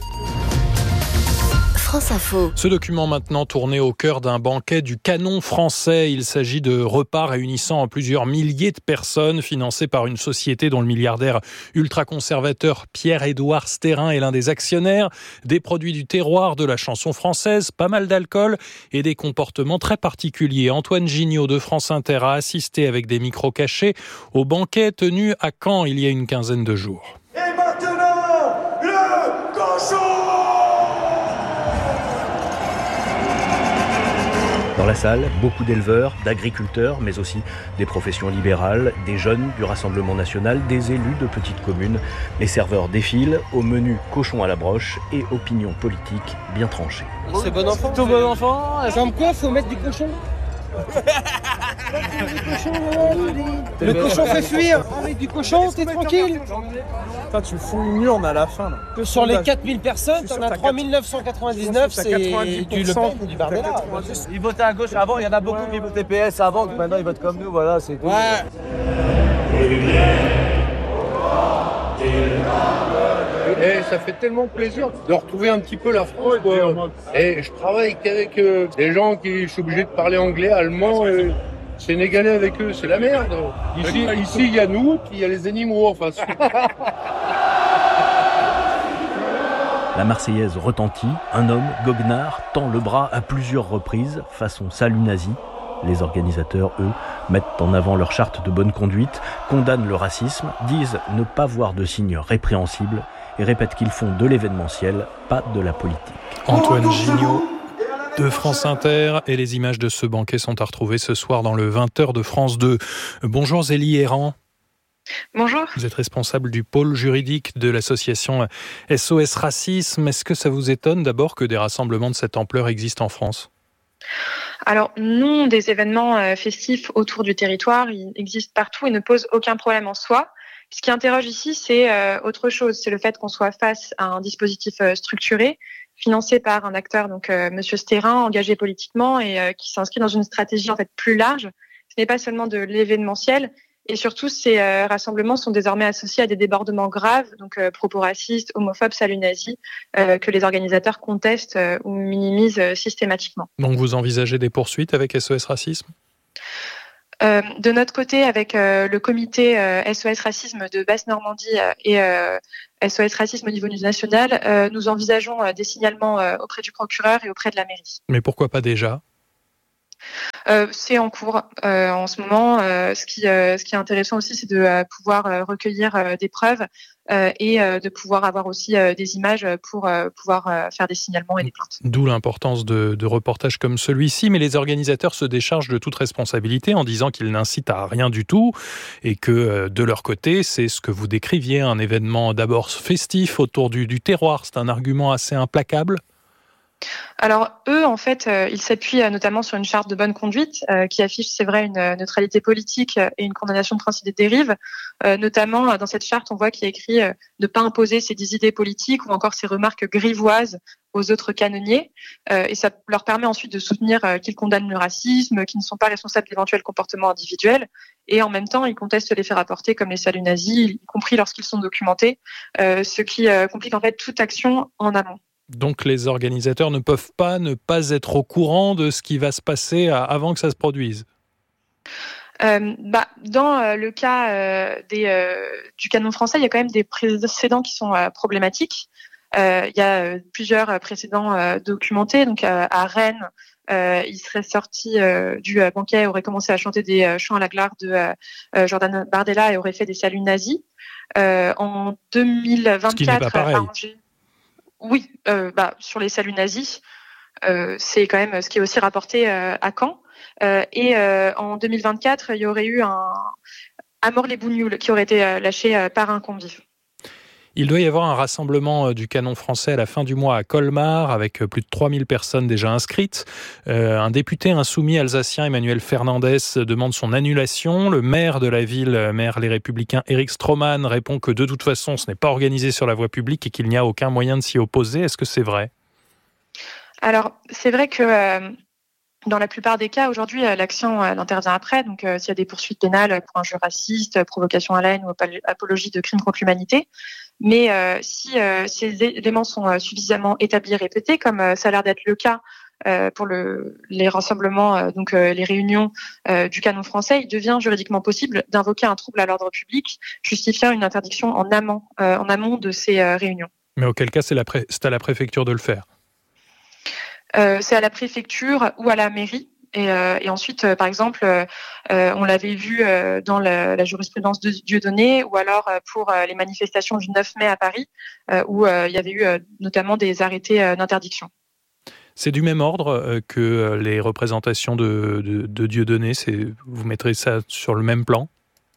France Info. Ce document maintenant tourné au cœur d'un banquet du canon français. Il s'agit de repas réunissant plusieurs milliers de personnes, financés par une société dont le milliardaire ultra-conservateur Pierre-Édouard Stérin est l'un des actionnaires. Des produits du terroir de la chanson française, pas mal d'alcool et des comportements très particuliers. Antoine Gignot de France Inter a assisté avec des micros cachés au banquet tenu à Caen il y a une quinzaine de jours. Et maintenant, le cochon! Dans la salle, beaucoup d'éleveurs, d'agriculteurs, mais aussi des professions libérales, des jeunes du Rassemblement national, des élus de petites communes. Les serveurs défilent, au menu cochon à la broche et opinion politique bien tranchée. C'est bon enfant, tout bon enfant. Ça me quoi, faut mettre du cochon. Le cochon fait fuir. Avec du cochon, t'es tranquille. Putain, tu me fous une urne à la fin. Là. Que sur les quatre mille personnes, t'en as trois mille neuf cent quatre-vingt-dix-neuf, c'est du Le Pen ou du Bardella. Ils votaient à gauche avant, il y en a beaucoup qui votaient P S avant, maintenant ils votent comme nous, voilà, c'est tout. Ouais. Et ça fait tellement plaisir de retrouver un petit peu la France, quoi. Et je travaille qu'avec euh, des gens qui, je suis obligé de parler anglais, allemand, et sénégalais avec eux, c'est la merde. Ici, ici, il y a nous, puis il y a les animaux en face. La Marseillaise retentit, un homme, goguenard, tend le bras à plusieurs reprises, façon salut nazi. Les organisateurs, eux, mettent en avant leur charte de bonne conduite, condamnent le racisme, disent ne pas voir de signes répréhensibles et répètent qu'ils font de l'événementiel, pas de la politique. Antoine Gignot de France Inter, et les images de ce banquet sont à retrouver ce soir dans le vingt heures de France deux. Bonjour Zélie Errand. Bonjour. Vous êtes responsable du pôle juridique de l'association S O S Racisme. Est-ce que ça vous étonne d'abord que des rassemblements de cette ampleur existent en France ? Alors non, des événements festifs autour du territoire, ils existent partout et ne posent aucun problème en soi. Ce qui interroge ici, c'est autre chose. C'est le fait qu'on soit face à un dispositif structuré, financé par un acteur, donc euh, Monsieur Stérin, engagé politiquement et euh, qui s'inscrit dans une stratégie en fait plus large. Ce n'est pas seulement de l'événementiel. Et surtout, ces euh, rassemblements sont désormais associés à des débordements graves, donc euh, propos racistes, homophobes, salut nazis, euh, que les organisateurs contestent euh, ou minimisent euh, systématiquement. Donc vous envisagez des poursuites avec S O S Racisme ? euh, De notre côté, avec euh, le comité euh, S O S Racisme de Basse-Normandie euh, et euh, S O S Racisme au niveau national, euh, nous envisageons euh, des signalements euh, auprès du procureur et auprès de la mairie. Mais pourquoi pas déjà ? Euh, c'est en cours euh, en ce moment. Euh, ce, qui, euh, ce qui est intéressant aussi, c'est de euh, pouvoir euh, recueillir euh, des preuves euh, et euh, de pouvoir avoir aussi euh, des images pour euh, pouvoir euh, faire des signalements et des plaintes. D'où l'importance de, de reportages comme celui-ci. Mais les organisateurs se déchargent de toute responsabilité en disant qu'ils n'incitent à rien du tout et que euh, de leur côté, c'est ce que vous décriviez, un événement d'abord festif autour du, du terroir. C'est un argument assez implacable. Alors eux, en fait, euh, ils s'appuient euh, notamment sur une charte de bonne conduite euh, qui affiche, c'est vrai, une euh, neutralité politique et une condamnation de principe des dérives. Euh, notamment, euh, dans cette charte, on voit qu'il y a écrit euh, ne pas imposer ses idées politiques ou encore ses remarques grivoises aux autres canonniers. Euh, et ça leur permet ensuite de soutenir euh, qu'ils condamnent le racisme, qu'ils ne sont pas responsables d'éventuels comportements individuels. Et en même temps, ils contestent les faits rapportés comme les saluts nazis, y compris lorsqu'ils sont documentés, euh, ce qui euh, complique en fait toute action en amont. Donc les organisateurs ne peuvent pas ne pas être au courant de ce qui va se passer avant que ça se produise. Euh, bah, dans euh, le cas euh, des, euh, du canon français, il y a quand même des précédents qui sont euh, problématiques. Euh, il y a euh, plusieurs précédents euh, documentés. Donc euh, à Rennes, euh, il serait sorti euh, du euh, banquet, aurait commencé à chanter des euh, chants à la gloire de euh, Jordan Bardella et aurait fait des saluts nazis. Euh, en deux mille vingt-quatre, ce qui n'est pas pareil. Arrangé... Oui, euh, bah, sur les saluts nazis, euh, c'est quand même ce qui est aussi rapporté euh, à Caen. Euh, et euh, en deux mille vingt-quatre, il y aurait eu un à Morlaix-Bougnoul qui aurait été euh, lâché euh, par un convive. Il doit y avoir un rassemblement du canon français à la fin du mois à Colmar, avec plus de trois mille personnes déjà inscrites. Euh, un député insoumis alsacien, Emmanuel Fernandez, demande son annulation. Le maire de la ville, maire Les Républicains, Éric Stroman, répond que de toute façon, ce n'est pas organisé sur la voie publique et qu'il n'y a aucun moyen de s'y opposer. Est-ce que c'est vrai ? Alors, c'est vrai que... Euh... Dans la plupart des cas, aujourd'hui, l'action elle intervient après. Donc, euh, s'il y a des poursuites pénales pour injure raciste, provocation à la haine ou apologie de crimes contre l'humanité. Mais euh, si euh, ces éléments sont euh, suffisamment établis et répétés, comme euh, ça a l'air d'être le cas euh, pour le, les rassemblements, euh, donc euh, les réunions euh, du canon français, il devient juridiquement possible d'invoquer un trouble à l'ordre public, justifiant une interdiction en amont, euh, en amont de ces euh, réunions. Mais auquel cas, c'est, la pré- c'est à la préfecture de le faire. Euh, c'est à la préfecture ou à la mairie. Et, euh, et ensuite, euh, par exemple, euh, on l'avait vu euh, dans la, la jurisprudence de Dieudonné ou alors euh, pour euh, les manifestations du neuf mai à Paris, euh, où euh, il y avait eu euh, notamment des arrêtés euh, d'interdiction. C'est du même ordre euh, que les représentations de, de, de Dieudonné. C'est, vous mettrez ça sur le même plan ?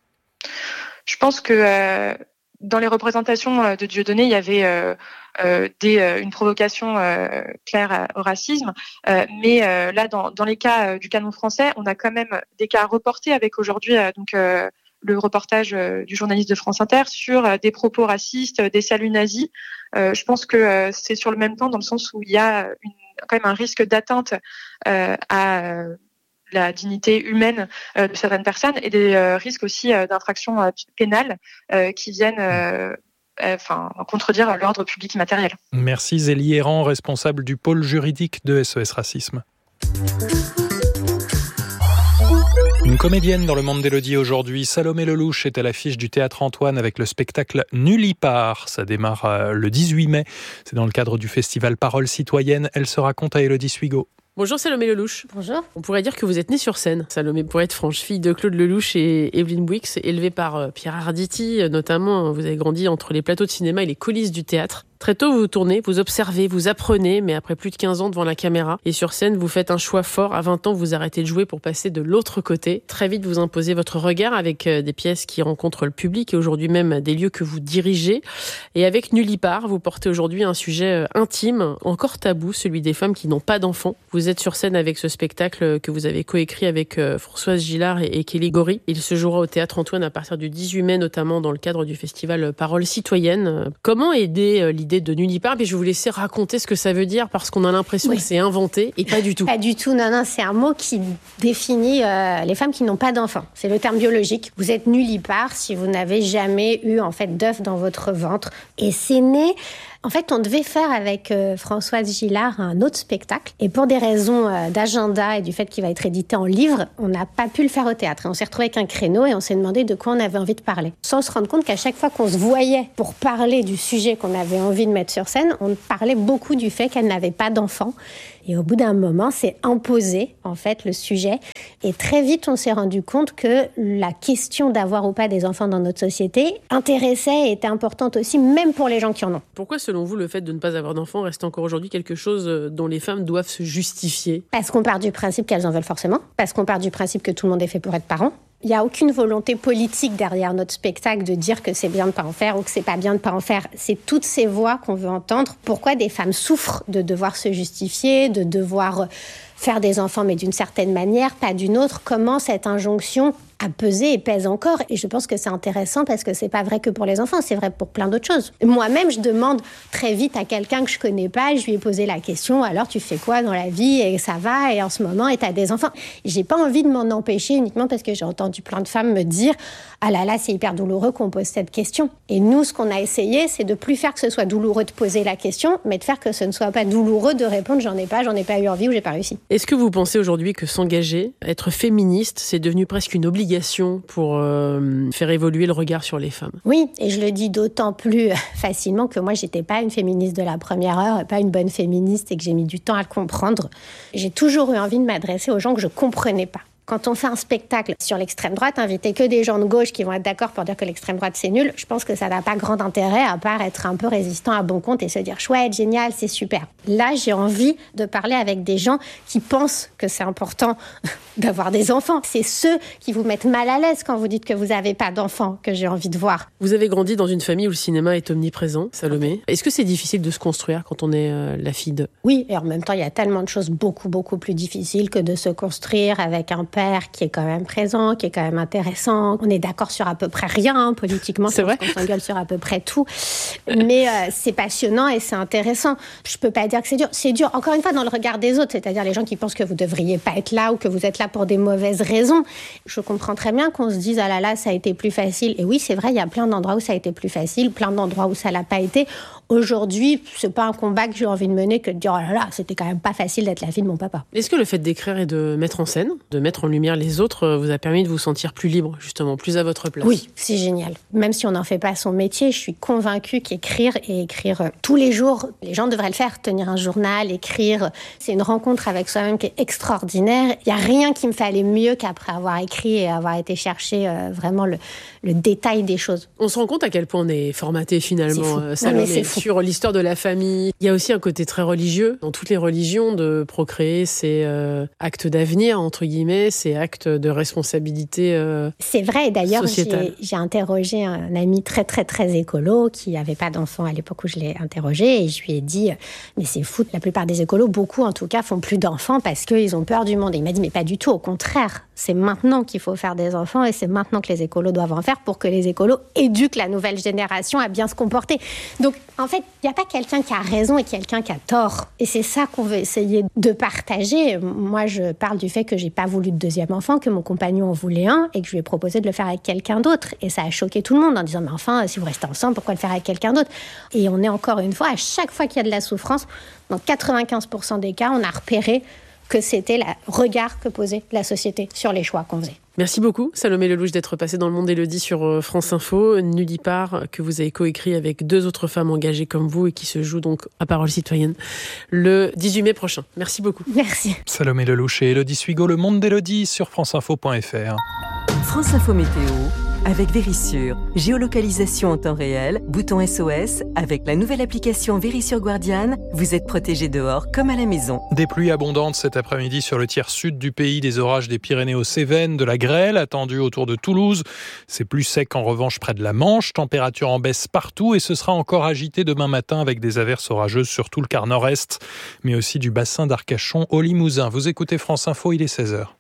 Je pense que euh, dans les représentations de Dieudonné, il y avait euh, euh, des, euh, une provocation euh, claire au racisme. Euh, mais euh, là, dans, dans les cas euh, du canon français, on a quand même des cas reportés avec aujourd'hui euh, donc euh, le reportage euh, du journaliste de France Inter sur euh, des propos racistes, euh, des saluts nazis. Euh, je pense que euh, c'est sur le même plan dans le sens où il y a une, quand même un risque d'atteinte euh, à euh, la dignité humaine euh, de certaines personnes et des euh, risques aussi euh, d'infractions euh, pénales euh, qui viennent euh, euh, enfin, contredire l'ordre public immatériel. Merci Zélie Errand, responsable du pôle juridique de S O S Racisme. Une comédienne dans le monde d'Élodie aujourd'hui, Salomé Lelouch est à l'affiche du Théâtre Antoine avec le spectacle Nulle part. Ça démarre le dix-huit mai. C'est dans le cadre du festival Parole citoyenne. Elle se raconte à Élodie Suigo. Bonjour Salomé Lelouch. Bonjour. On pourrait dire que vous êtes née sur scène. Salomé, pour être franche, fille de Claude Lelouch et Evelyne Bouix, élevée par Pierre Arditi notamment. Vous avez grandi entre les plateaux de cinéma et les coulisses du théâtre. Très tôt, vous vous tournez, vous observez, vous apprenez, mais après plus de quinze ans devant la caméra et sur scène, vous faites un choix fort. À vingt ans, vous arrêtez de jouer pour passer de l'autre côté. Très vite, vous imposez votre regard avec des pièces qui rencontrent le public et aujourd'hui même des lieux que vous dirigez. Et avec Nullipare, vous portez aujourd'hui un sujet intime, encore tabou, celui des femmes qui n'ont pas d'enfants. Vous êtes sur scène avec ce spectacle que vous avez coécrit avec Françoise Gillard et Kelly Gori. Il se jouera au Théâtre Antoine à partir du dix-huit mai, notamment dans le cadre du festival Parole citoyenne. Comment aider l'idée de Nullipare? Puis je vais vous laisser raconter ce que ça veut dire parce qu'on a l'impression oui. que c'est inventé et pas du tout. Pas du tout, non, non, c'est un mot qui définit euh, les femmes qui n'ont pas d'enfants. C'est le terme biologique. Vous êtes nullipare si vous n'avez jamais eu en fait d'œuf dans votre ventre. Et c'est né... En fait, on devait faire avec euh, Françoise Gillard un autre spectacle. Et pour des raisons euh, d'agenda et du fait qu'il va être édité en livre, on n'a pas pu le faire au théâtre. Et on s'est retrouvé avec un créneau et on s'est demandé de quoi on avait envie de parler. Sans se rendre compte qu'à chaque fois qu'on se voyait pour parler du sujet qu'on avait envie de mettre sur scène, on parlait beaucoup du fait qu'elle n'avait pas d'enfant. Et au bout d'un moment, c'est imposé, en fait, le sujet. Et très vite, on s'est rendu compte que la question d'avoir ou pas des enfants dans notre société intéressait et était importante aussi, même pour les gens qui en ont. Pourquoi, selon vous, le fait de ne pas avoir d'enfants reste encore aujourd'hui quelque chose dont les femmes doivent se justifier? Parce qu'on part du principe qu'elles en veulent forcément. Parce qu'on part du principe que tout le monde est fait pour être parent. Il n'y a aucune volonté politique derrière notre spectacle de dire que c'est bien de ne pas en faire ou que c'est pas bien de ne pas en faire. C'est toutes ces voix qu'on veut entendre. Pourquoi des femmes souffrent de devoir se justifier, de devoir faire des enfants, mais d'une certaine manière, pas d'une autre? Comment cette injonction a pesé et pèse encore? Et je pense que c'est intéressant parce que c'est pas vrai que pour les enfants, c'est vrai pour plein d'autres choses. Moi-même, je demande très vite à quelqu'un que je connais pas, je lui ai posé la question, alors tu fais quoi dans la vie? Et ça va, et en ce moment, et t'as des enfants. J'ai pas envie de m'en empêcher uniquement parce que j'ai entendu plein de femmes me dire ah là là, c'est hyper douloureux qu'on pose cette question. Et nous, ce qu'on a essayé, c'est de plus faire que ce soit douloureux de poser la question, mais de faire que ce ne soit pas douloureux de répondre j'en ai pas, j'en ai pas eu envie ou j'ai pas réussi. Est-ce que vous pensez aujourd'hui que s'engager, être féministe, c'est devenu presque une obligation pour euh, faire évoluer le regard sur les femmes? Oui, et je le dis d'autant plus facilement que moi, j'étais pas une féministe de la première heure, et pas une bonne féministe, et que j'ai mis du temps à le comprendre. J'ai toujours eu envie de m'adresser aux gens que je comprenais pas. Quand on fait un spectacle sur l'extrême droite, inviter que des gens de gauche qui vont être d'accord pour dire que l'extrême droite c'est nul, je pense que ça n'a pas grand intérêt à part être un peu résistant à bon compte et se dire chouette, génial, c'est super. Là, j'ai envie de parler avec des gens qui pensent que c'est important d'avoir des enfants. C'est ceux qui vous mettent mal à l'aise quand vous dites que vous n'avez pas d'enfants que j'ai envie de voir. Vous avez grandi dans une famille où le cinéma est omniprésent, Salomé. Est-ce que c'est difficile de se construire quand on est euh, la fille de... Oui, et en même temps, il y a tellement de choses beaucoup, beaucoup plus difficiles que de se construire avec un père qui est quand même présent, qui est quand même intéressant. On est d'accord sur à peu près rien, hein, politiquement. C'est vrai. On s'engueule sur à peu près tout. Mais euh, c'est passionnant et c'est intéressant. Je peux pas dire que c'est dur. C'est dur, encore une fois, dans le regard des autres, c'est-à-dire les gens qui pensent que vous devriez pas être là ou que vous êtes là pour des mauvaises raisons. Je comprends très bien qu'on se dise, ah là là, ça a été plus facile. Et oui, c'est vrai, il y a plein d'endroits où ça a été plus facile, plein d'endroits où ça l'a pas été. Aujourd'hui, c'est pas un combat que j'ai envie de mener que de dire, oh là là, c'était quand même pas facile d'être la fille de mon papa. Est-ce que le fait d'écrire et de mettre en scène, de mettre en lumière les autres, vous a permis de vous sentir plus libre, justement, plus à votre place? Oui, c'est génial. Même si on n'en fait pas son métier, je suis convaincue qu'écrire et écrire tous les jours, les gens devraient le faire, tenir un journal, écrire. C'est une rencontre avec soi-même qui est extraordinaire. Il n'y a rien qui me fait aller mieux qu'après avoir écrit et avoir été chercher euh, vraiment le, le détail des choses. On se rend compte à quel point on est formaté finalement, euh, Salomé, sur l'histoire de la famille. Il y a aussi un côté très religieux. Dans toutes les religions, de procréer, c'est euh, acte d'avenir, entre guillemets, c'est acte de responsabilité euh, C'est vrai, d'ailleurs, sociétale. J'ai, j'ai interrogé un ami très, très, très écolo qui n'avait pas d'enfant à l'époque où je l'ai interrogé et je lui ai dit, mais c'est fou, la plupart des écolos, beaucoup en tout cas, font plus d'enfants parce qu'ils ont peur du monde. Et il m'a dit, mais pas du tout, au contraire, c'est maintenant qu'il faut faire des enfants et c'est maintenant que les écolos doivent en faire pour que les écolos éduquent la nouvelle génération à bien se comporter. Donc, en fait, il n'y a pas quelqu'un qui a raison et quelqu'un qui a tort. Et c'est ça qu'on veut essayer de partager. Moi, je parle du fait que j'ai pas voulu de deuxième enfant, que mon compagnon en voulait un et que je lui ai proposé de le faire avec quelqu'un d'autre. Et ça a choqué tout le monde en disant, mais enfin, si vous restez ensemble, pourquoi le faire avec quelqu'un d'autre? Et on est encore une fois, à chaque fois qu'il y a de la souffrance, dans quatre-vingt-quinze pour cent des cas, on a repéré que c'était le regard que posait la société sur les choix qu'on faisait. Merci beaucoup, Salomé Lelouch, d'être passée dans le Monde Élodie sur France Info. Nullipare, que vous avez coécrit avec deux autres femmes engagées comme vous et qui se joue donc à Parole citoyenne le dix-huit mai prochain. Merci beaucoup. Merci. Salomé Lelouch et Élodie Suigo, Le Monde d'Élodie sur franceinfo point f r. France Info Météo. avec Vérissure. Géolocalisation en temps réel, bouton S O S. Avec la nouvelle application Vérissure Guardian, vous êtes protégé dehors comme à la maison. Des pluies abondantes cet après-midi sur le tiers sud du pays, des orages des Pyrénées aux Cévennes, de la grêle attendue autour de Toulouse. C'est plus sec en revanche près de la Manche, température en baisse partout et ce sera encore agité demain matin avec des averses orageuses sur tout le quart nord-est, mais aussi du bassin d'Arcachon au Limousin. Vous écoutez France Info, il est seize heures.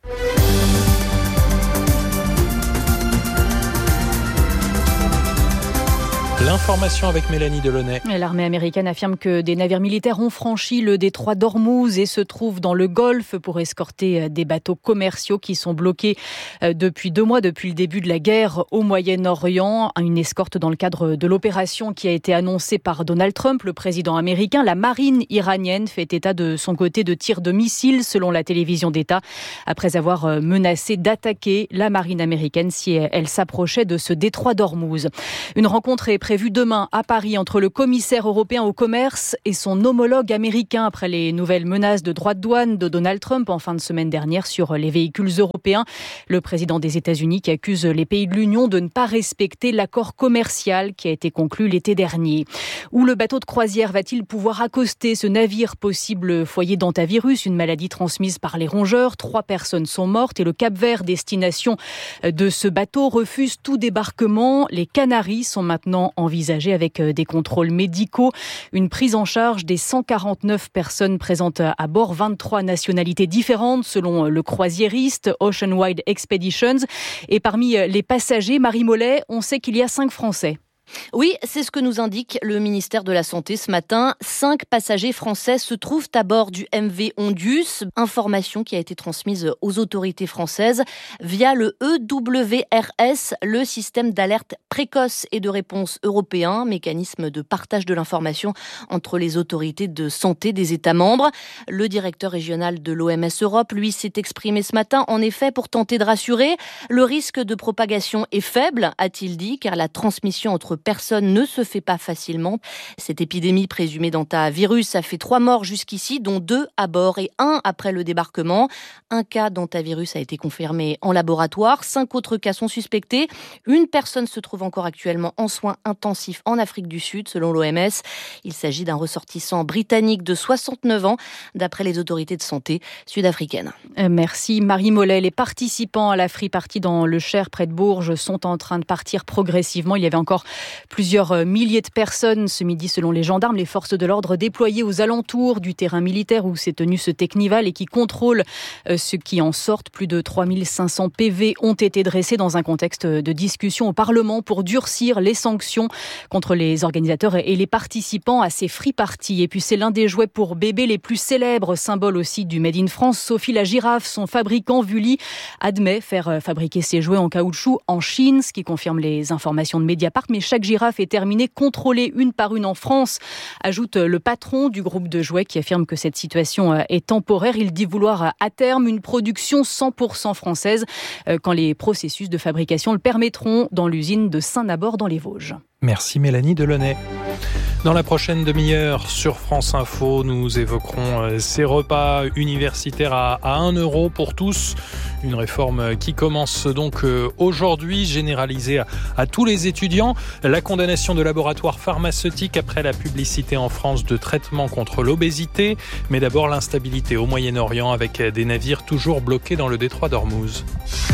L'information avec Mélanie Delaunay. L'armée américaine affirme que des navires militaires ont franchi le détroit d'Ormuz et se trouvent dans le Golfe pour escorter des bateaux commerciaux qui sont bloqués depuis deux mois, depuis le début de la guerre au Moyen-Orient. Une escorte dans le cadre de l'opération qui a été annoncée par Donald Trump, le président américain. La marine iranienne fait état de son côté de tirs de missiles, selon la télévision d'État, après avoir menacé d'attaquer la marine américaine si elle s'approchait de ce détroit d'Ormuz. Une rencontre est prévue demain à Paris entre le commissaire européen au commerce et son homologue américain après les nouvelles menaces de droits de douane de Donald Trump en fin de semaine dernière sur les véhicules européens. Le président des États-Unis qui accuse les pays de l'Union de ne pas respecter l'accord commercial qui a été conclu l'été dernier. Où le bateau de croisière va-t-il pouvoir accoster ce navire possible foyer d'hantavirus, une maladie transmise par les rongeurs? Trois personnes sont mortes et le Cap-Vert, destination de ce bateau, refuse tout débarquement. Les Canaries sont maintenant envisagé avec des contrôles médicaux, une prise en charge des cent quarante-neuf personnes présentes à bord, vingt-trois nationalités différentes selon le croisiériste Ocean Wide Expeditions. Et parmi les passagers, Marie Mollet, on sait qu'il y a cinq Français. Oui, c'est ce que nous indique le ministère de la Santé ce matin. Cinq passagers français se trouvent à bord du M V Ondius, information qui a été transmise aux autorités françaises via le E W R S, le système d'alerte précoce et de réponse européen, mécanisme de partage de l'information entre les autorités de santé des États membres. Le directeur régional de l'O M S Europe, lui, s'est exprimé ce matin, en effet, pour tenter de rassurer. Le risque de propagation est faible, a-t-il dit, car la transmission entre personne ne se fait pas facilement. Cette épidémie présumée d'hantavirus a fait trois morts jusqu'ici, dont deux à bord et un après le débarquement. Un cas d'hantavirus a été confirmé en laboratoire. Cinq autres cas sont suspectés. Une personne se trouve encore actuellement en soins intensifs en Afrique du Sud, selon l'O M S. Il s'agit d'un ressortissant britannique de soixante-neuf ans, d'après les autorités de santé sud-africaines. Merci Marie Mollet. Les participants à la Free Party dans le Cher, près de Bourges, sont en train de partir progressivement. Il y avait encore plusieurs milliers de personnes ce midi selon les gendarmes, les forces de l'ordre déployées aux alentours du terrain militaire où s'est tenu ce Technival et qui contrôlent ceux qui en sortent. Plus de trois mille cinq cents P V ont été dressés dans un contexte de discussion au Parlement pour durcir les sanctions contre les organisateurs et les participants à ces free parties. Et puis c'est l'un des jouets pour bébés les plus célèbres, symbole aussi du Made in France. Sophie la girafe, son fabricant Vully, admet faire fabriquer ses jouets en caoutchouc en Chine, ce qui confirme les informations de Mediapart. Mais chaque girafe est terminée, contrôlée une par une en France, ajoute le patron du groupe de jouets qui affirme que cette situation est temporaire. Il dit vouloir à terme une production cent pour cent française quand les processus de fabrication le permettront dans l'usine de Saint-Nabord dans les Vosges. Merci Mélanie Delaunay. Dans la prochaine demi-heure sur France Info, nous évoquerons ces repas universitaires à, à un euro pour tous. Une réforme qui commence donc aujourd'hui, généralisée à, à tous les étudiants. La condamnation de laboratoires pharmaceutiques après la publicité en France de traitements contre l'obésité. Mais d'abord l'instabilité au Moyen-Orient avec des navires toujours bloqués dans le détroit d'Ormuz.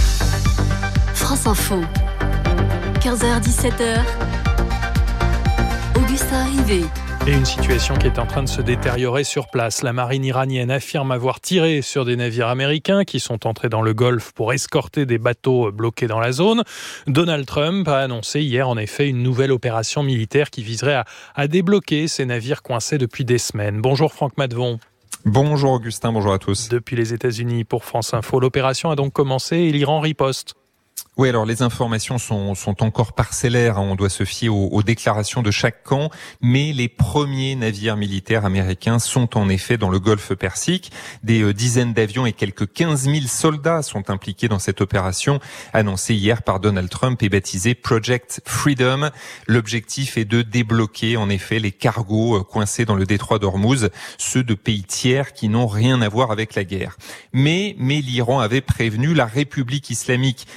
France Info, quinze heures dix-sept heures. Augustin Rivet. Et une situation qui est en train de se détériorer sur place. La marine iranienne affirme avoir tiré sur des navires américains qui sont entrés dans le Golfe pour escorter des bateaux bloqués dans la zone. Donald Trump a annoncé hier en effet une nouvelle opération militaire qui viserait à, à débloquer ces navires coincés depuis des semaines. Bonjour Franck Maddevon. Bonjour Augustin, bonjour à tous. Depuis les États-Unis pour France Info, l'opération a donc commencé et l'Iran riposte. Oui, alors les informations sont, sont encore parcellaires, hein. On doit se fier aux, aux déclarations de chaque camp, mais les premiers navires militaires américains sont en effet dans le Golfe Persique. Des euh, dizaines d'avions et quelques quinze mille soldats sont impliqués dans cette opération annoncée hier par Donald Trump et baptisée Project Freedom. L'objectif est de débloquer en effet les cargos euh, coincés dans le détroit d'Ormuz, ceux de pays tiers qui n'ont rien à voir avec la guerre. Mais, mais l'Iran avait prévenu la République islamique et la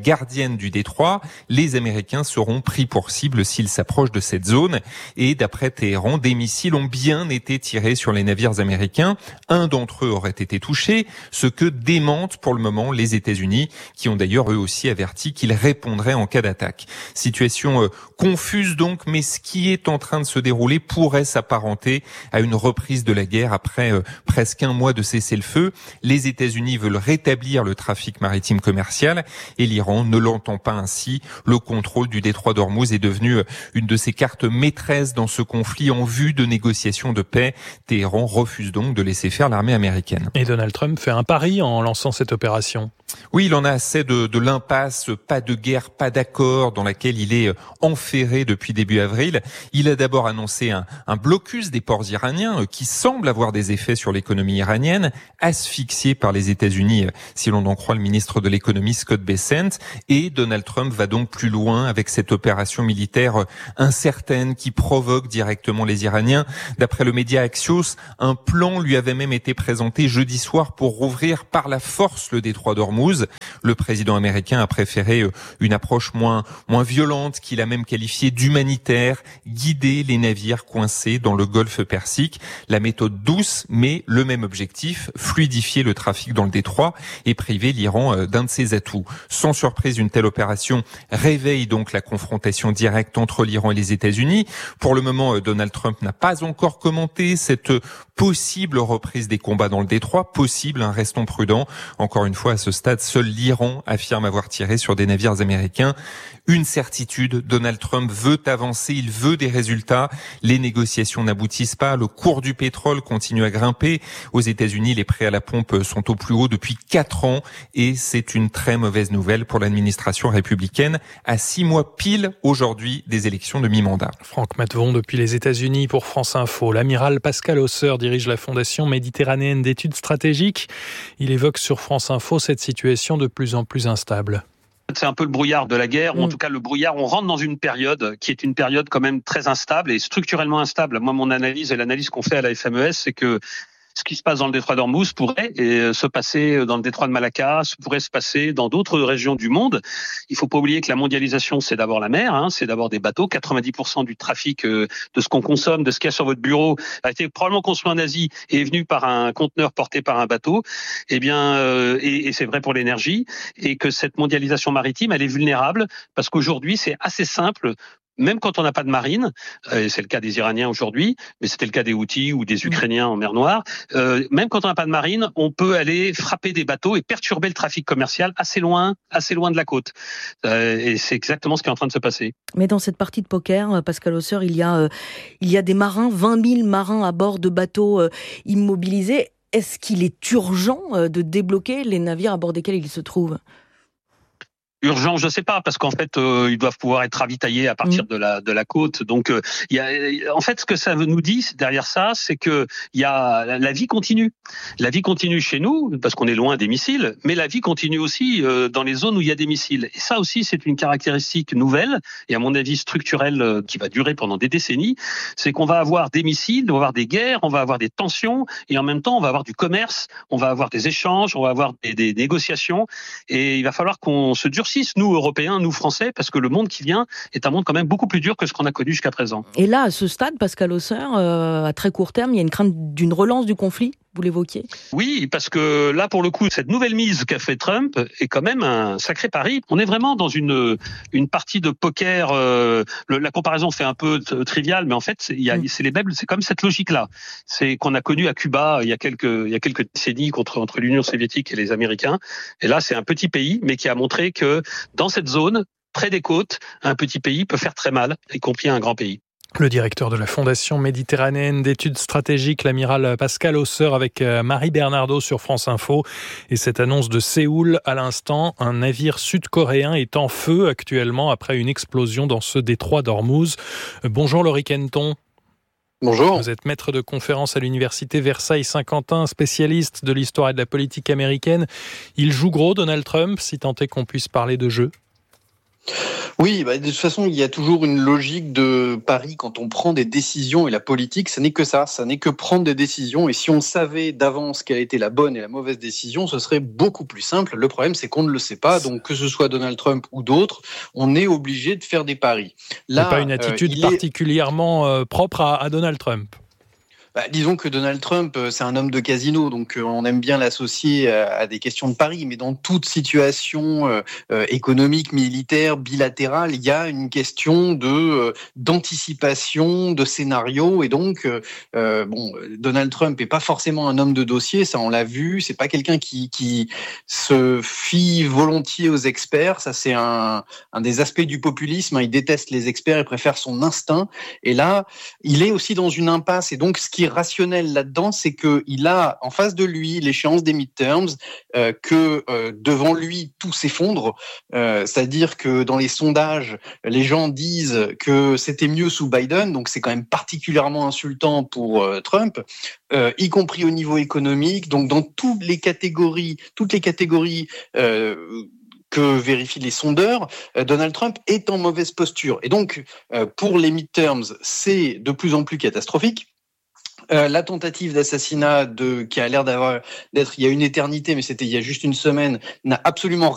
gardienne du détroit. Les Américains seront pris pour cible s'ils s'approchent de cette zone. Et d'après Téhéran, des missiles ont bien été tirés sur les navires américains. Un d'entre eux aurait été touché, ce que démentent pour le moment les États-Unis, qui ont d'ailleurs eux aussi averti qu'ils répondraient en cas d'attaque. Situation euh, confuse donc, mais ce qui est en train de se dérouler pourrait s'apparenter à une reprise de la guerre après euh, presque un mois de cessez-le-feu. Les États-Unis veulent rétablir le trafic maritime commercial et l'Iran ne l'entend pas ainsi. Le contrôle du détroit d'Ormuz est devenu euh, une de ses cartes maîtresses dans ce conflit en vue de négociations de paix. Téhéran refuse donc de laisser faire l'armée américaine. Et Donald Trump fait un pari en lançant cette opération. Oui, il en a assez de, de l'impasse, pas de guerre, pas d'accord, dans laquelle il est enferré depuis début avril. Il a d'abord annoncé un, un blocus des ports iraniens qui semble avoir des effets sur l'économie iranienne, asphyxiée par les États-Unis, si l'on en croit le ministre de l'économie Scott Bessent. Et Donald Trump va donc plus loin avec cette opération militaire incertaine qui provoque directement les Iraniens. D'après le média Axios, un plan lui avait même été présenté jeudi soir pour rouvrir par la force le détroit d'Ormuz. Le président américain a préféré une approche moins moins violente, qu'il a même qualifiée d'humanitaire, guider les navires coincés dans le golfe Persique. La méthode douce, mais le même objectif, fluidifier le trafic dans le détroit et priver l'Iran d'un de ses atouts. Sans surprise, une telle opération réveille donc la confrontation directe entre l'Iran et les États-Unis. Pour le moment, Donald Trump n'a pas encore commenté cette possible reprise des combats dans le détroit. Possible, hein, restons prudents. Encore une fois, à ce stade, seul l'Iran affirme avoir tiré sur des navires américains. Une certitude, Donald Trump veut avancer, il veut des résultats. Les négociations n'aboutissent pas, le cours du pétrole continue à grimper. Aux États-Unis, les prix à la pompe sont au plus haut depuis quatre ans et c'est une très mauvaise nouvelle pour l'administration républicaine à six mois pile aujourd'hui des élections de mi-mandat. Franck Matvon depuis les États-Unis pour France Info. L'amiral Pascal Hausseur dirige la Fondation méditerranéenne d'études stratégiques. Il évoque sur France Info cette situation de plus en plus instable. C'est un peu le brouillard de la guerre, ou en tout cas le brouillard, on rentre dans une période qui est une période quand même très instable et structurellement instable. Moi, mon analyse et l'analyse qu'on fait à la F M E S, c'est que ce qui se passe dans le détroit d'Ormuz pourrait se passer dans le détroit de Malacca, pourrait se passer dans d'autres régions du monde. Il faut pas oublier que la mondialisation, c'est d'abord la mer, hein, c'est d'abord des bateaux. quatre-vingt-dix pour cent du trafic de ce qu'on consomme, de ce qu'il y a sur votre bureau, a été probablement construit en Asie et est venu par un conteneur porté par un bateau. Eh bien, euh, et, et c'est vrai pour l'énergie, et que cette mondialisation maritime, elle est vulnérable parce qu'aujourd'hui, c'est assez simple. Même quand on n'a pas de marine, euh, c'est le cas des Iraniens aujourd'hui, mais c'était le cas des Houthis ou des Ukrainiens en mer Noire, euh, même quand on n'a pas de marine, on peut aller frapper des bateaux et perturber le trafic commercial assez loin, assez loin de la côte. Euh, et c'est exactement ce qui est en train de se passer. Mais dans cette partie de poker, Pascal Hausseur, il y a, euh, il y a des marins, vingt mille marins à bord de bateaux euh, immobilisés. Est-ce qu'il est urgent euh, de débloquer les navires à bord desquels ils se trouvent ? Urgent, je sais pas, parce qu'en fait, euh, ils doivent pouvoir être ravitaillés à partir mmh. de la de la côte. Donc, il euh, y a, en fait, ce que ça nous dit derrière ça, c'est que il y a la vie continue. La vie continue chez nous parce qu'on est loin des missiles, mais la vie continue aussi euh, dans les zones où il y a des missiles. Et ça aussi, c'est une caractéristique nouvelle et à mon avis structurelle euh, qui va durer pendant des décennies. C'est qu'on va avoir des missiles, on va avoir des guerres, on va avoir des tensions et en même temps, on va avoir du commerce, on va avoir des échanges, on va avoir des, des négociations et il va falloir qu'on se durcisse, nous Européens, nous Français, parce que le monde qui vient est un monde quand même beaucoup plus dur que ce qu'on a connu jusqu'à présent. Et là, à ce stade, Pascal Hausseur, euh, à très court terme, il y a une crainte d'une relance du conflit ? Vous l'évoquiez ? Oui, parce que là, pour le coup, cette nouvelle mise qu'a fait Trump est quand même un sacré pari. On est vraiment dans une une partie de poker. Euh, le, la comparaison fait un peu t- triviale, mais en fait, il y a, c'est les mêmes. C'est comme cette logique-là. C'est qu'on a connu à Cuba il y a quelques il y a quelques décennies contre entre l'Union soviétique et les Américains. Et là, c'est un petit pays, mais qui a montré que dans cette zone, près des côtes, un petit pays peut faire très mal, y compris un grand pays. Le directeur de la Fondation méditerranéenne d'études stratégiques, l'amiral Pascal Hausseur, avec Marie Bernardo sur France Info. Et cette annonce de Séoul, à l'instant, un navire sud-coréen est en feu actuellement après une explosion dans ce détroit d'Ormuz. Bonjour Laurie Kenton. Bonjour. Vous êtes maître de conférence à l'université Versailles-Saint-Quentin, spécialiste de l'histoire et de la politique américaine. Il joue gros, Donald Trump, si tant est qu'on puisse parler de jeu ? Oui, bah, de toute façon, il y a toujours une logique de pari quand on prend des décisions, et la politique, ça n'est que ça, ça n'est que prendre des décisions, et si on savait d'avance quelle était la bonne et la mauvaise décision, ce serait beaucoup plus simple. Le problème, c'est qu'on ne le sait pas, donc que ce soit Donald Trump ou d'autres, on est obligé de faire des paris. Là, c'est pas une attitude euh, particulièrement est... euh, propre à, à Donald Trump. Bah, disons que Donald Trump, c'est un homme de casino, donc euh, on aime bien l'associer à, à des questions de paris, mais dans toute situation euh, euh, économique, militaire, bilatérale, il y a une question de euh, d'anticipation, de scénario, et donc euh, bon, Donald Trump est pas forcément un homme de dossier, ça on l'a vu, c'est pas quelqu'un qui qui se fie volontiers aux experts, ça c'est un un des aspects du populisme, hein, il déteste les experts, il préfère son instinct, et là, il est aussi dans une impasse, et donc ce qui est rationnel là-dedans, c'est qu'il a en face de lui l'échéance des midterms, euh, que euh, devant lui tout s'effondre, euh, c'est-à-dire que dans les sondages, les gens disent que c'était mieux sous Biden, donc c'est quand même particulièrement insultant pour euh, Trump, euh, y compris au niveau économique, donc dans toutes les catégories, toutes les catégories euh, que vérifient les sondeurs, Donald Trump est en mauvaise posture. Et donc, euh, pour les midterms, c'est de plus en plus catastrophique. Euh, la tentative d'assassinat de, qui a l'air d'avoir, d'être il y a une éternité, mais c'était il y a juste une semaine, n'a absolument